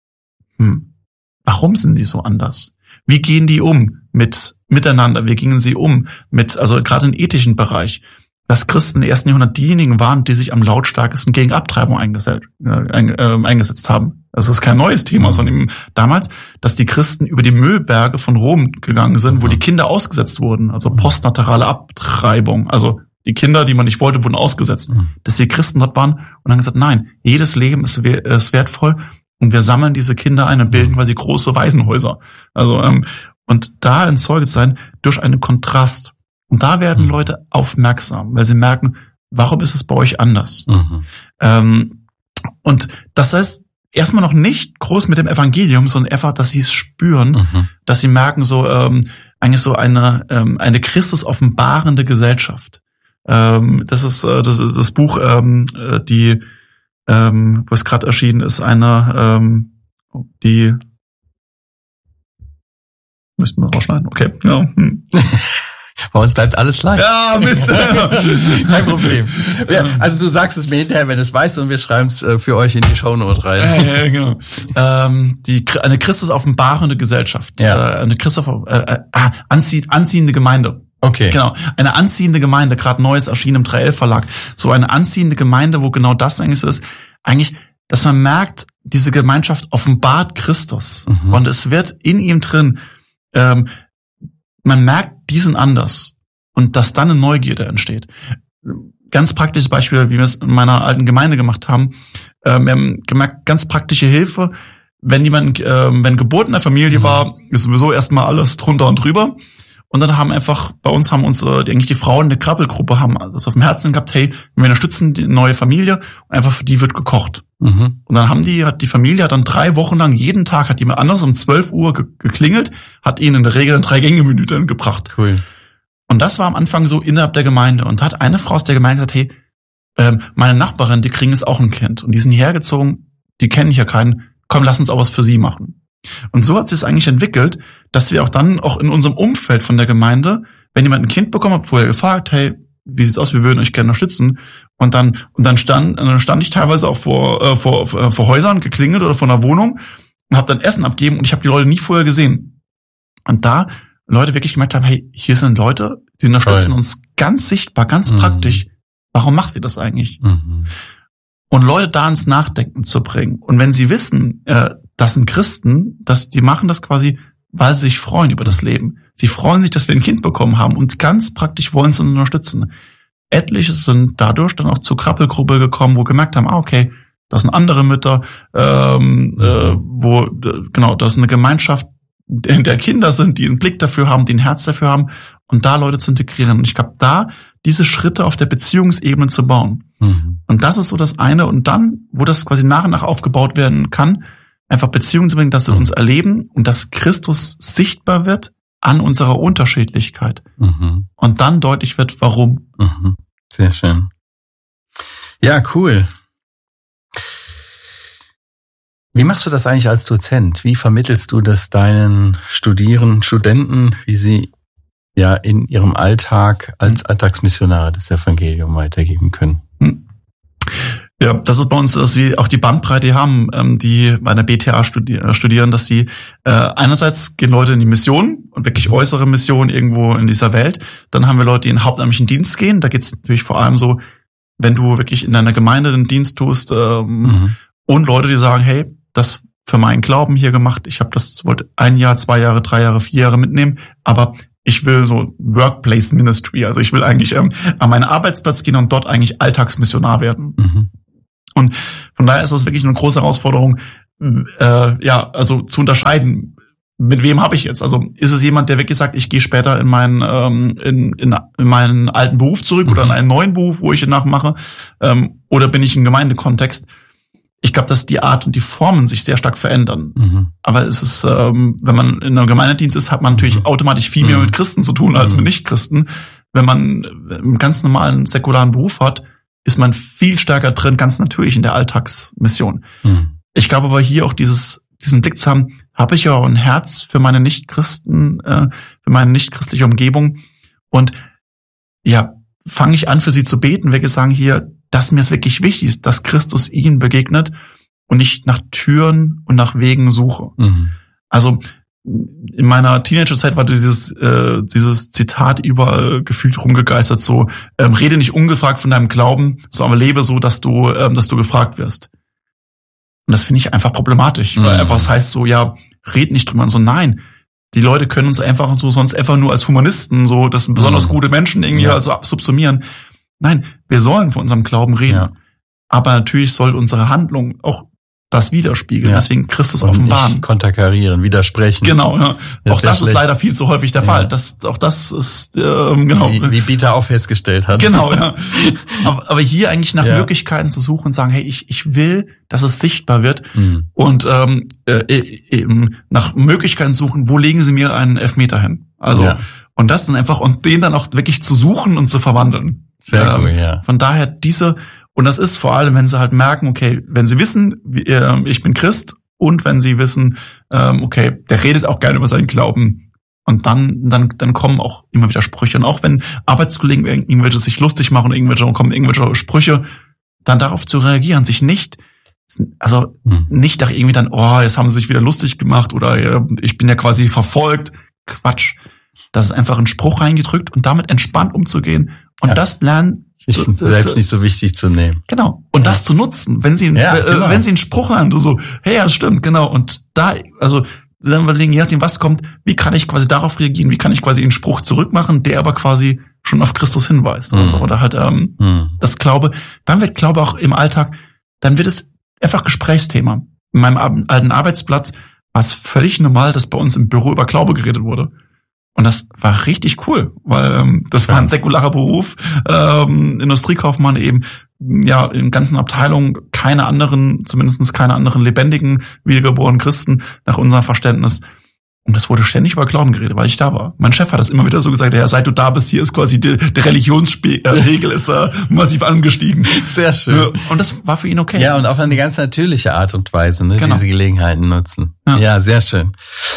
[SPEAKER 2] hm, warum sind sie so anders? Wie gehen die um mit miteinander? Wie gingen sie um mit, also gerade im ethischen Bereich, dass Christen im ersten Jahrhundert diejenigen waren, die sich am lautstarkesten gegen Abtreibung eingesetzt, äh, eingesetzt haben. Das ist kein neues Thema, sondern eben damals, dass die Christen über die Müllberge von Rom gegangen sind, wo die Kinder ausgesetzt wurden, also postnaturale Abtreibung, also die Kinder, die man nicht wollte, wurden ausgesetzt. Dass die Christen dort waren und dann gesagt, nein, jedes Leben ist, ist wertvoll und wir sammeln diese Kinder ein und bilden quasi große Waisenhäuser. Also ähm, und da entzeugt sein durch einen Kontrast. Und da werden mhm. Leute aufmerksam, weil sie merken, warum ist es bei euch anders? Mhm. Ähm, und das heißt, erstmal noch nicht groß mit dem Evangelium, sondern einfach, dass sie es spüren, mhm. dass sie merken, so ähm, eigentlich so eine ähm, eine Christus offenbarende Gesellschaft. Ähm, das ist äh, das ist das Buch, ähm, die ähm, wo es gerade erschienen ist, eine ähm, die müssten wir rausschneiden. Okay, ja. Hm.
[SPEAKER 1] Bei uns bleibt alles leicht.
[SPEAKER 2] Ja, Mist.
[SPEAKER 1] Kein Problem. Ja, also du sagst es mir hinterher, wenn du es weißt, und wir schreiben es für euch in die Shownote rein.
[SPEAKER 2] Ja, ja, genau. ähm, die, eine Christus offenbarende Gesellschaft.
[SPEAKER 1] Ja.
[SPEAKER 2] Äh, eine Christus äh, äh, anzie, anziehende Gemeinde.
[SPEAKER 1] Okay.
[SPEAKER 2] Genau. Eine anziehende Gemeinde, gerade Neues erschienen im drei elf Verlag. So eine anziehende Gemeinde, wo genau das eigentlich so ist. Eigentlich, dass man merkt, diese Gemeinschaft offenbart Christus. Mhm. Und es wird in ihm drin, ähm, man merkt, die sind anders. Und dass dann eine Neugierde entsteht. Ganz praktisches Beispiel, wie wir es in meiner alten Gemeinde gemacht haben. Äh, wir haben gemerkt, ganz praktische Hilfe. Wenn jemand, äh, wenn Geburt in der Familie mhm. war, ist sowieso erstmal alles drunter und drüber. Und dann haben einfach, bei uns haben unsere, eigentlich die Frauen eine Krabbelgruppe, haben das auf dem Herzen gehabt, hey, wir unterstützen die neue Familie, und einfach für die wird gekocht. Mhm. Und dann haben die, hat die Familie hat dann drei Wochen lang, jeden Tag hat jemand anders um zwölf Uhr ge- geklingelt, hat ihnen in der Regel ein Drei-Gänge-Menü dann gebracht.
[SPEAKER 1] Cool.
[SPEAKER 2] Und das war am Anfang so innerhalb der Gemeinde. Und hat eine Frau aus der Gemeinde gesagt, hey, ähm, meine Nachbarin, die kriegen jetzt auch ein Kind. Und die sind hierher gezogen, die kennen ich ja keinen, komm, lass uns auch was für sie machen. Und so hat sich es eigentlich entwickelt, dass wir auch dann auch in unserem Umfeld von der Gemeinde, wenn jemand ein Kind bekommen hat, vorher gefragt, hey, wie sieht's aus, wir würden euch gerne unterstützen. Und dann und dann stand dann stand ich teilweise auch vor äh, vor vor Häusern geklingelt oder vor einer Wohnung und habe dann Essen abgegeben und ich habe die Leute nie vorher gesehen. Und da Leute wirklich gemerkt haben, hey, hier sind Leute, die unterstützen Toll. uns ganz sichtbar, ganz mhm. praktisch. Warum macht ihr das eigentlich? Mhm. Und Leute da ins Nachdenken zu bringen. Und wenn sie wissen, äh, das sind Christen, dass die machen das quasi, weil sie sich freuen über das Leben. Sie freuen sich, dass wir ein Kind bekommen haben und ganz praktisch wollen sie uns unterstützen. Etliche sind dadurch dann auch zur Krabbelgruppe gekommen, wo gemerkt haben, ah, okay, das sind andere Mütter, ähm, äh, wo, äh, genau, das ist eine Gemeinschaft, in der Kinder sind, die einen Blick dafür haben, die ein Herz dafür haben und da Leute zu integrieren. Und ich glaube, da diese Schritte auf der Beziehungsebene zu bauen. Mhm. Und das ist so das eine. Und dann, wo das quasi nach und nach aufgebaut werden kann, einfach Beziehungen zu bringen, dass wir mhm. uns erleben und dass Christus sichtbar wird an unserer Unterschiedlichkeit. Mhm. Und dann deutlich wird, warum.
[SPEAKER 1] Mhm. Sehr schön. Ja, cool. Wie machst du das eigentlich als Dozent? Wie vermittelst du das deinen Studierenden, Studenten, wie sie ja in ihrem Alltag als Alltagsmissionare das Evangelium weitergeben können?
[SPEAKER 2] Ja, das ist bei uns, dass wir auch die Bandbreite haben, ähm, die bei der B T A studi- studieren, dass sie äh, einerseits gehen Leute in die Mission und wirklich äußere Mission irgendwo in dieser Welt. Dann haben wir Leute, die in den hauptamtlichen Dienst gehen. Da geht es natürlich vor allem so, wenn du wirklich in deiner Gemeinde den Dienst tust ähm, mhm. und Leute, die sagen, hey, das für meinen Glauben hier gemacht. Ich habe das, wollte ein Jahr, zwei Jahre, drei Jahre, vier Jahre mitnehmen, aber ich will so Workplace Ministry, also ich will eigentlich ähm, an meinen Arbeitsplatz gehen und dort eigentlich Alltagsmissionar werden. Mhm. Und von daher ist das wirklich eine große Herausforderung, äh, ja, also zu unterscheiden, mit wem habe ich jetzt? Also ist es jemand, der wirklich sagt, ich gehe später in meinen ähm, in, in, in meinen alten Beruf zurück mhm. oder in einen neuen Beruf, wo ich nachmache, ähm, oder bin ich im Gemeindekontext? Ich glaube, dass die Art und die Formen sich sehr stark verändern. Mhm. Aber es ist, ähm, wenn man in einem Gemeindedienst ist, hat man natürlich mhm. automatisch viel mehr mhm. mit Christen zu tun als mhm. mit Nichtchristen. Wenn man einen ganz normalen säkularen Beruf hat, ist man viel stärker drin, ganz natürlich in der Alltagsmission. Mhm. Ich glaube aber hier auch dieses, diesen Blick zu haben, habe ich ja auch ein Herz für meine Nichtchristen, äh, für meine nichtchristliche Umgebung. Und ja, fange ich an, für sie zu beten, wirklich sagen hier, dass mir es wirklich wichtig ist, dass Christus ihnen begegnet und ich nach Türen und nach Wegen suche. Mhm. Also in meiner Teenagerzeit war dieses äh, dieses Zitat überall gefühlt rumgegeistert, so ähm, rede nicht ungefragt von deinem Glauben, so aber lebe so, dass du ähm, dass du gefragt wirst. Und das finde ich einfach problematisch, mhm. weil einfach es heißt so, ja, red nicht drüber, so nein. Die Leute können uns einfach so sonst einfach nur als Humanisten, so das sind besonders mhm. gute Menschen irgendwie ja. also subsumieren. Nein, wir sollen von unserem Glauben reden. Ja. Aber natürlich soll unsere Handlung auch das widerspiegeln. Ja. Deswegen Christus und offenbaren.
[SPEAKER 1] Nicht konterkarieren, widersprechen.
[SPEAKER 2] Genau, ja. Das auch das schlecht. Ist leider viel zu häufig der ja. Fall. Das, auch das ist, ähm, genau.
[SPEAKER 1] Wie, wie Bieter auch festgestellt hat.
[SPEAKER 2] Genau, ja. aber, aber hier eigentlich nach ja. Möglichkeiten zu suchen und sagen, hey, ich, ich will, dass es sichtbar wird. Mhm. Und ähm, äh, eben nach Möglichkeiten suchen, wo legen Sie mir einen Elfmeter hin? Also, ja. und das dann einfach, und den dann auch wirklich zu suchen und zu verwandeln.
[SPEAKER 1] Sehr cool, ähm, ja.
[SPEAKER 2] Von daher diese, und das ist vor allem, wenn sie halt merken, okay, wenn sie wissen, wie, äh, ich bin Christ, und wenn sie wissen, ähm, okay, der redet auch gerne über seinen Glauben, und dann, dann, dann kommen auch immer wieder Sprüche. Und auch wenn Arbeitskollegen irgendwelche sich lustig machen, irgendwelche kommen irgendwelche Sprüche, dann darauf zu reagieren, sich nicht, also hm. nicht nach irgendwie dann, oh, jetzt haben sie sich wieder lustig gemacht oder äh, ich bin ja quasi verfolgt. Quatsch. Das ist einfach ein Spruch reingedrückt und damit entspannt umzugehen. Und ja. das lernen,
[SPEAKER 1] sich zu, selbst zu, nicht so wichtig zu nehmen.
[SPEAKER 2] Genau. Und ja. das zu nutzen, wenn sie, ja, äh, genau. wenn sie einen Spruch haben, so, hey, ja, das stimmt, genau. Und da, also, dann überlegen, je nachdem, was kommt, wie kann ich quasi darauf reagieren, wie kann ich quasi einen Spruch zurückmachen, der aber quasi schon auf Christus hinweist, mhm. oder so, oder halt, ähm, mhm. das Glaube, dann wird Glaube auch im Alltag, dann wird es einfach Gesprächsthema. In meinem alten Arbeitsplatz war es völlig normal, dass bei uns im Büro über Glaube geredet wurde. Und das war richtig cool, weil ähm, das ja. war ein säkularer Beruf, ähm, Industriekaufmann eben, ja, in ganzen Abteilungen keine anderen, zumindest keine anderen lebendigen, wiedergeborenen Christen nach unserem Verständnis. Und das wurde ständig über Glauben geredet, weil ich da war. Mein Chef hat das immer wieder so gesagt, ja, seit du da bist, hier ist quasi die, die Religionsregel ist äh, massiv angestiegen.
[SPEAKER 1] Sehr schön.
[SPEAKER 2] Und das war für ihn okay.
[SPEAKER 1] Ja, und auf eine ganz natürliche Art und Weise, ne, genau. diese Gelegenheiten nutzen. Ja, ja, sehr schön.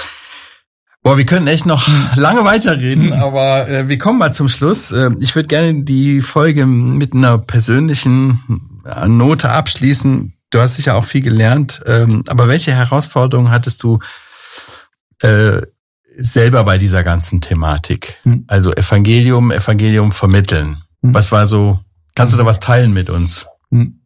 [SPEAKER 1] Boah, wir können echt noch lange weiterreden, aber äh, wir kommen mal zum Schluss. Äh, ich würde gerne die Folge mit einer persönlichen Note abschließen. Du hast sicher auch viel gelernt, ähm, aber welche Herausforderungen hattest du äh, selber bei dieser ganzen Thematik? Hm. Also Evangelium, Evangelium vermitteln. Hm. Was war so, kannst du da was teilen mit uns?
[SPEAKER 2] Hm.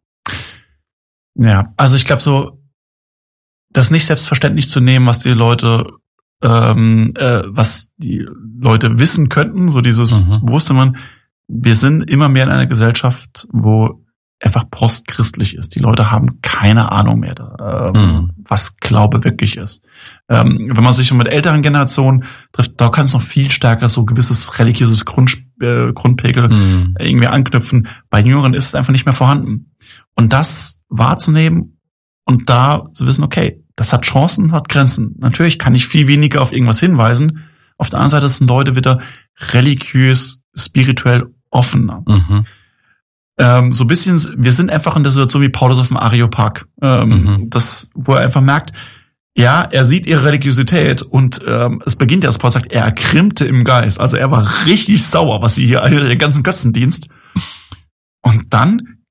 [SPEAKER 2] Ja, also ich glaube so, das nicht selbstverständlich zu nehmen, was die Leute Ähm, äh, was die Leute wissen könnten, so dieses mhm. wusste man, wir sind immer mehr in einer Gesellschaft, wo einfach postchristlich ist. Die Leute haben keine Ahnung mehr, da, ähm, mhm. was Glaube wirklich ist. Ähm, wenn man sich schon mit älteren Generationen trifft, da kann es noch viel stärker so gewisses religiöses Grund, äh, Grundpegel mhm. irgendwie anknüpfen. Bei Jüngeren ist es einfach nicht mehr vorhanden. Und das wahrzunehmen und da zu wissen, okay, das hat Chancen, hat Grenzen. Natürlich kann ich viel weniger auf irgendwas hinweisen. Auf der anderen Seite sind Leute wieder religiös, spirituell offener. Mhm. Ähm, so ein bisschen, wir sind einfach in der Situation wie Paulus auf dem Areopag. Ähm, mhm. das, wo er einfach merkt, ja, er sieht ihre Religiosität und ähm, es beginnt ja, dass Paulus sagt, er ergrimmte im Geist. Also er war richtig sauer, was sie hier, den ganzen Götzendienst. Und dann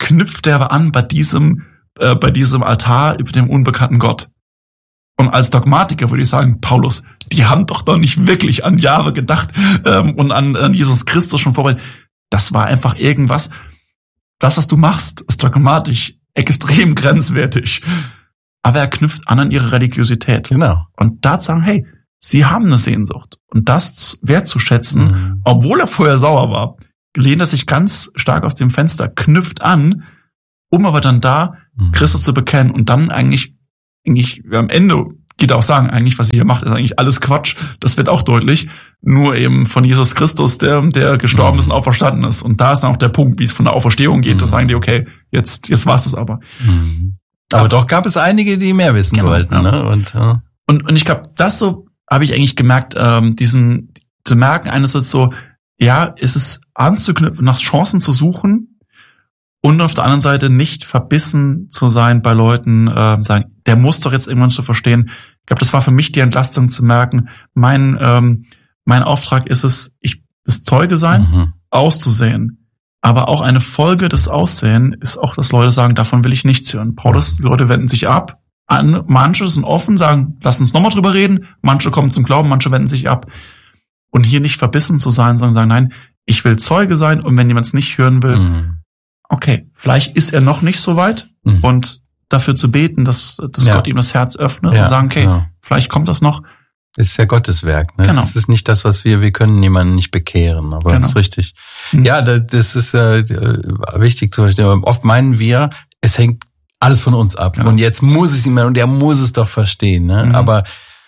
[SPEAKER 2] knüpft er aber an bei diesem, äh, bei diesem Altar über dem unbekannten Gott. Und als Dogmatiker würde ich sagen, Paulus, die haben doch doch nicht wirklich an Jahwe gedacht ähm, und an, an Jesus Christus schon vorbei. Das war einfach irgendwas. Das, was du machst, ist dogmatisch extrem grenzwertig. Aber er knüpft an an ihre Religiosität.
[SPEAKER 1] Genau.
[SPEAKER 2] Und da zu sagen, hey, sie haben eine Sehnsucht. Und das wertzuschätzen, mhm. obwohl er vorher sauer war, lehnt er sich ganz stark aus dem Fenster, knüpft an, um aber dann da mhm. Christus zu bekennen und dann eigentlich, eigentlich am Ende geht er auch sagen, eigentlich, was ihr hier macht, ist eigentlich alles Quatsch. Das wird auch deutlich. Nur eben von Jesus Christus, der, der gestorben mhm. ist und auferstanden ist. Und da ist dann auch der Punkt, wie es von der Auferstehung geht. Mhm. Da sagen die, okay, jetzt, jetzt war's es aber.
[SPEAKER 1] Mhm. Aber, aber doch gab es einige, die mehr wissen genau, wollten, ja. ne? Und, ja.
[SPEAKER 2] und, und ich glaube, das so habe ich eigentlich gemerkt, ähm, diesen, zu merken, eines so, ja, ist es anzuknüpfen, nach Chancen zu suchen und auf der anderen Seite nicht verbissen zu sein bei Leuten, äh, sagen, der muss doch jetzt irgendwann zu verstehen. Ich glaube, das war für mich die Entlastung zu merken, mein ähm, mein Auftrag ist es, ich das Zeuge sein, mhm. auszusehen. Aber auch eine Folge des Aussehen ist auch, dass Leute sagen, davon will ich nichts hören. Paulus, die Leute wenden sich ab. An, manche sind offen, sagen, lass uns nochmal drüber reden. Manche kommen zum Glauben, manche wenden sich ab. Und hier nicht verbissen zu sein, sondern sagen, nein, ich will Zeuge sein. Und wenn jemand es nicht hören will, mhm. okay, vielleicht ist er noch nicht so weit. Mhm. Und dafür zu beten, dass, dass ja. Gott ihm das Herz öffnet ja, und sagen, okay, genau. vielleicht kommt das noch.
[SPEAKER 1] Das ist ja Gottes Werk, ne?
[SPEAKER 2] Genau.
[SPEAKER 1] Das ist nicht das, was wir, wir können niemanden nicht bekehren, aber genau. das ist richtig. Mhm. Ja, das ist äh, wichtig zu verstehen. Oft meinen wir, es hängt alles von uns ab. Genau. Und jetzt muss es ihm, und er muss es doch verstehen, ne? Mhm. Aber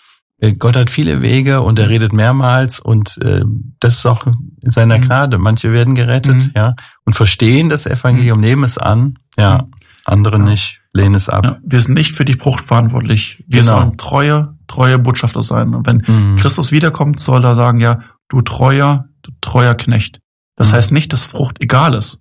[SPEAKER 1] Gott hat viele Wege und er redet mehrmals und äh, das ist auch in seiner Gnade. Manche werden gerettet, mhm. ja, und verstehen das Evangelium, nehmen es an, ja, mhm. andere ja. nicht, lehnen es ab.
[SPEAKER 2] Ja, wir sind nicht für die Frucht verantwortlich. Wir genau. sollen treue, treue Botschafter sein. Und wenn mhm. Christus wiederkommt, soll er sagen, ja, du treuer, du treuer Knecht. Das mhm. heißt nicht, dass Frucht egal ist.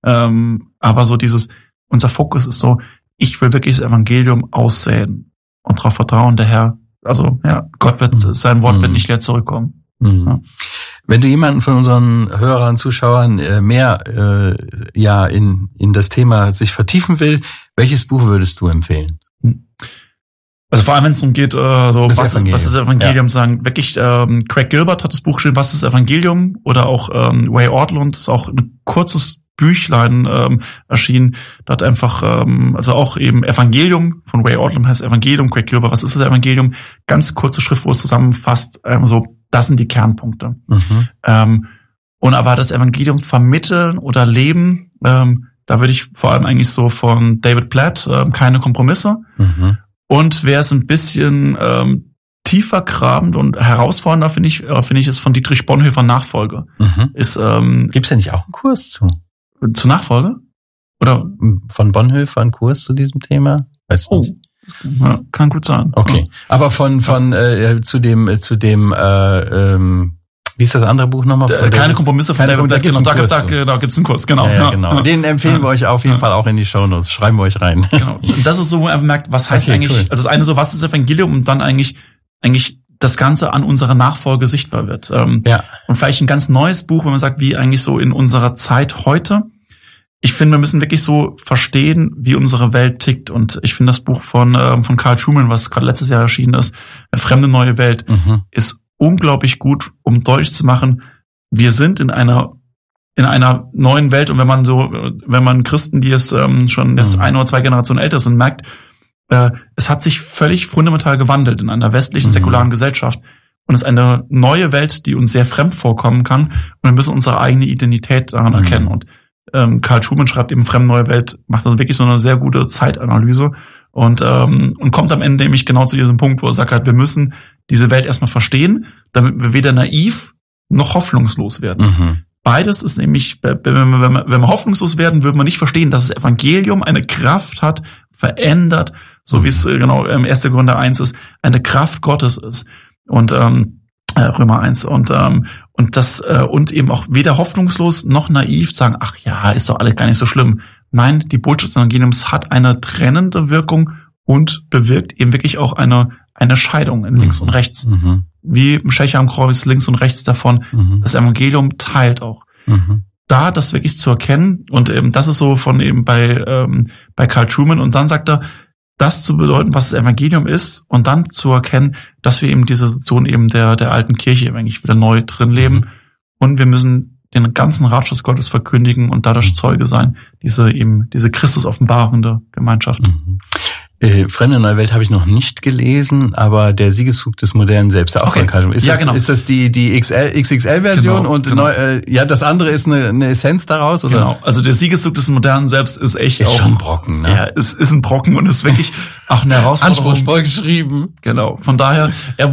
[SPEAKER 2] Ähm, aber so dieses, unser Fokus ist so, ich will wirklich das Evangelium aussäen und darauf vertrauen, der Herr, also ja, Gott wird, sein Wort mhm. wird nicht leer zurückkommen.
[SPEAKER 1] Mhm. Ja. Wenn du jemanden von unseren Hörern, Zuschauern äh, mehr äh, ja in in das Thema sich vertiefen will, welches Buch würdest du empfehlen?
[SPEAKER 2] Also vor allem, wenn es darum geht, äh, so das was, was ist das Evangelium, ja. sagen, wirklich, ähm, Craig Gilbert hat das Buch geschrieben, was ist das Evangelium? Oder auch ähm, Ray Ortlund, ist auch ein kurzes Büchlein ähm, erschienen. Da hat einfach, ähm, also auch eben Evangelium von Ray Ortlund heißt Evangelium, Craig Gilbert, was ist das Evangelium? Ganz kurze Schrift, wo es zusammenfasst, ähm, so, das sind die Kernpunkte. Mhm. Ähm, und aber das Evangelium vermitteln oder leben, ähm, da würde ich vor allem eigentlich so von David Platt, ähm, keine Kompromisse. Mhm. Und wer es ein bisschen ähm, tiefer grabend und herausfordernder, finde ich, äh, finde ich, ist von Dietrich Bonhoeffer Nachfolge. Mhm. Ist, ähm,
[SPEAKER 1] gibt's ja nicht auch einen Kurs zu?
[SPEAKER 2] Zur Nachfolge? Oder?
[SPEAKER 1] Von Bonhoeffer einen Kurs zu diesem Thema? Weiß
[SPEAKER 2] oh.
[SPEAKER 1] nicht.
[SPEAKER 2] Ja, kann gut sein.
[SPEAKER 1] Okay. Ja. Aber von, von, äh, zu dem, äh, zu dem, äh, ähm, wie ist das andere Buch nochmal?
[SPEAKER 2] Von keine Kompromisse von David Platt. Genau, da, da, da, da gibt's einen Kurs, genau.
[SPEAKER 1] Ja, ja, genau. Ja. Den empfehlen ja. wir euch auf jeden ja. Fall auch in die Shownotes. Schreiben wir euch rein.
[SPEAKER 2] Genau. Und das ist so, wo man einfach merkt, was heißt okay, eigentlich, cool. also das eine so, was ist Evangelium und dann eigentlich, eigentlich das Ganze an unserer Nachfolge sichtbar wird. Ähm, ja. Und vielleicht ein ganz neues Buch, wenn man sagt, wie eigentlich so in unserer Zeit heute. Ich finde, wir müssen wirklich so verstehen, wie unsere Welt tickt. Und ich finde das Buch von ähm, von Carl Trueman, was gerade letztes Jahr erschienen ist, Eine fremde neue Welt, mhm. ist unglaublich gut, um deutlich zu machen, wir sind in einer in einer neuen Welt. Und wenn man so, wenn man Christen, die es ähm, schon jetzt mhm. ein oder zwei Generationen älter sind, merkt, äh, es hat sich völlig fundamental gewandelt in einer westlichen, mhm. säkularen Gesellschaft. Und es ist eine neue Welt, die uns sehr fremd vorkommen kann. Und wir müssen unsere eigene Identität daran mhm. erkennen. Und ähm, Carl Trueman schreibt eben Fremde neue Welt, macht also wirklich so eine sehr gute Zeitanalyse und ähm, und kommt am Ende nämlich genau zu diesem Punkt, wo er sagt halt, wir müssen diese Welt erstmal verstehen, damit wir weder naiv noch hoffnungslos werden. Mhm. Beides ist nämlich, wenn wir, wenn, wir, wenn wir hoffnungslos werden, würde man nicht verstehen, dass das Evangelium eine Kraft hat, verändert, so wie es genau im ersten Korinther eins ist, eine Kraft Gottes ist. Und ähm, Römer eins und ähm, und das äh, und eben auch weder hoffnungslos noch naiv sagen, ach ja, ist doch alles gar nicht so schlimm. Nein, die Botschaft des Evangeliums hat eine trennende Wirkung und bewirkt eben wirklich auch eine eine Scheidung in links mhm. und rechts. Mhm. Wie im Schächer am Kreuz links und rechts davon. Mhm. Das Evangelium teilt auch. Mhm. da das wirklich zu erkennen und ähm, das ist so von eben bei ähm, bei Carl Trueman und dann sagt er, das zu bedeuten, was das Evangelium ist und dann zu erkennen, dass wir eben diese Situation eben der der alten Kirche eigentlich wieder neu drin leben mhm. und wir müssen den ganzen Ratschluss Gottes verkündigen und dadurch Zeuge sein, diese eben diese Christus offenbarende Gemeinschaft.
[SPEAKER 1] Mhm. Äh, Fremde Neue Welt habe ich noch nicht gelesen, aber der Siegeszug des modernen Selbst, der
[SPEAKER 2] okay.
[SPEAKER 1] Aufgabenkaltung. Ist,
[SPEAKER 2] ja,
[SPEAKER 1] das,
[SPEAKER 2] genau.
[SPEAKER 1] ist das die die X X L-Version
[SPEAKER 2] genau,
[SPEAKER 1] und
[SPEAKER 2] genau.
[SPEAKER 1] Neu, äh, ja, das andere ist eine, eine Essenz daraus, oder?
[SPEAKER 2] Genau. Also der Siegeszug des modernen Selbst ist echt
[SPEAKER 1] ist
[SPEAKER 2] auch
[SPEAKER 1] schon ein Brocken, ne?
[SPEAKER 2] Ja, ist ist ein Brocken und ist wirklich auch eine Herausforderung.
[SPEAKER 1] Anspruchsvoll geschrieben.
[SPEAKER 2] Genau. Von daher, er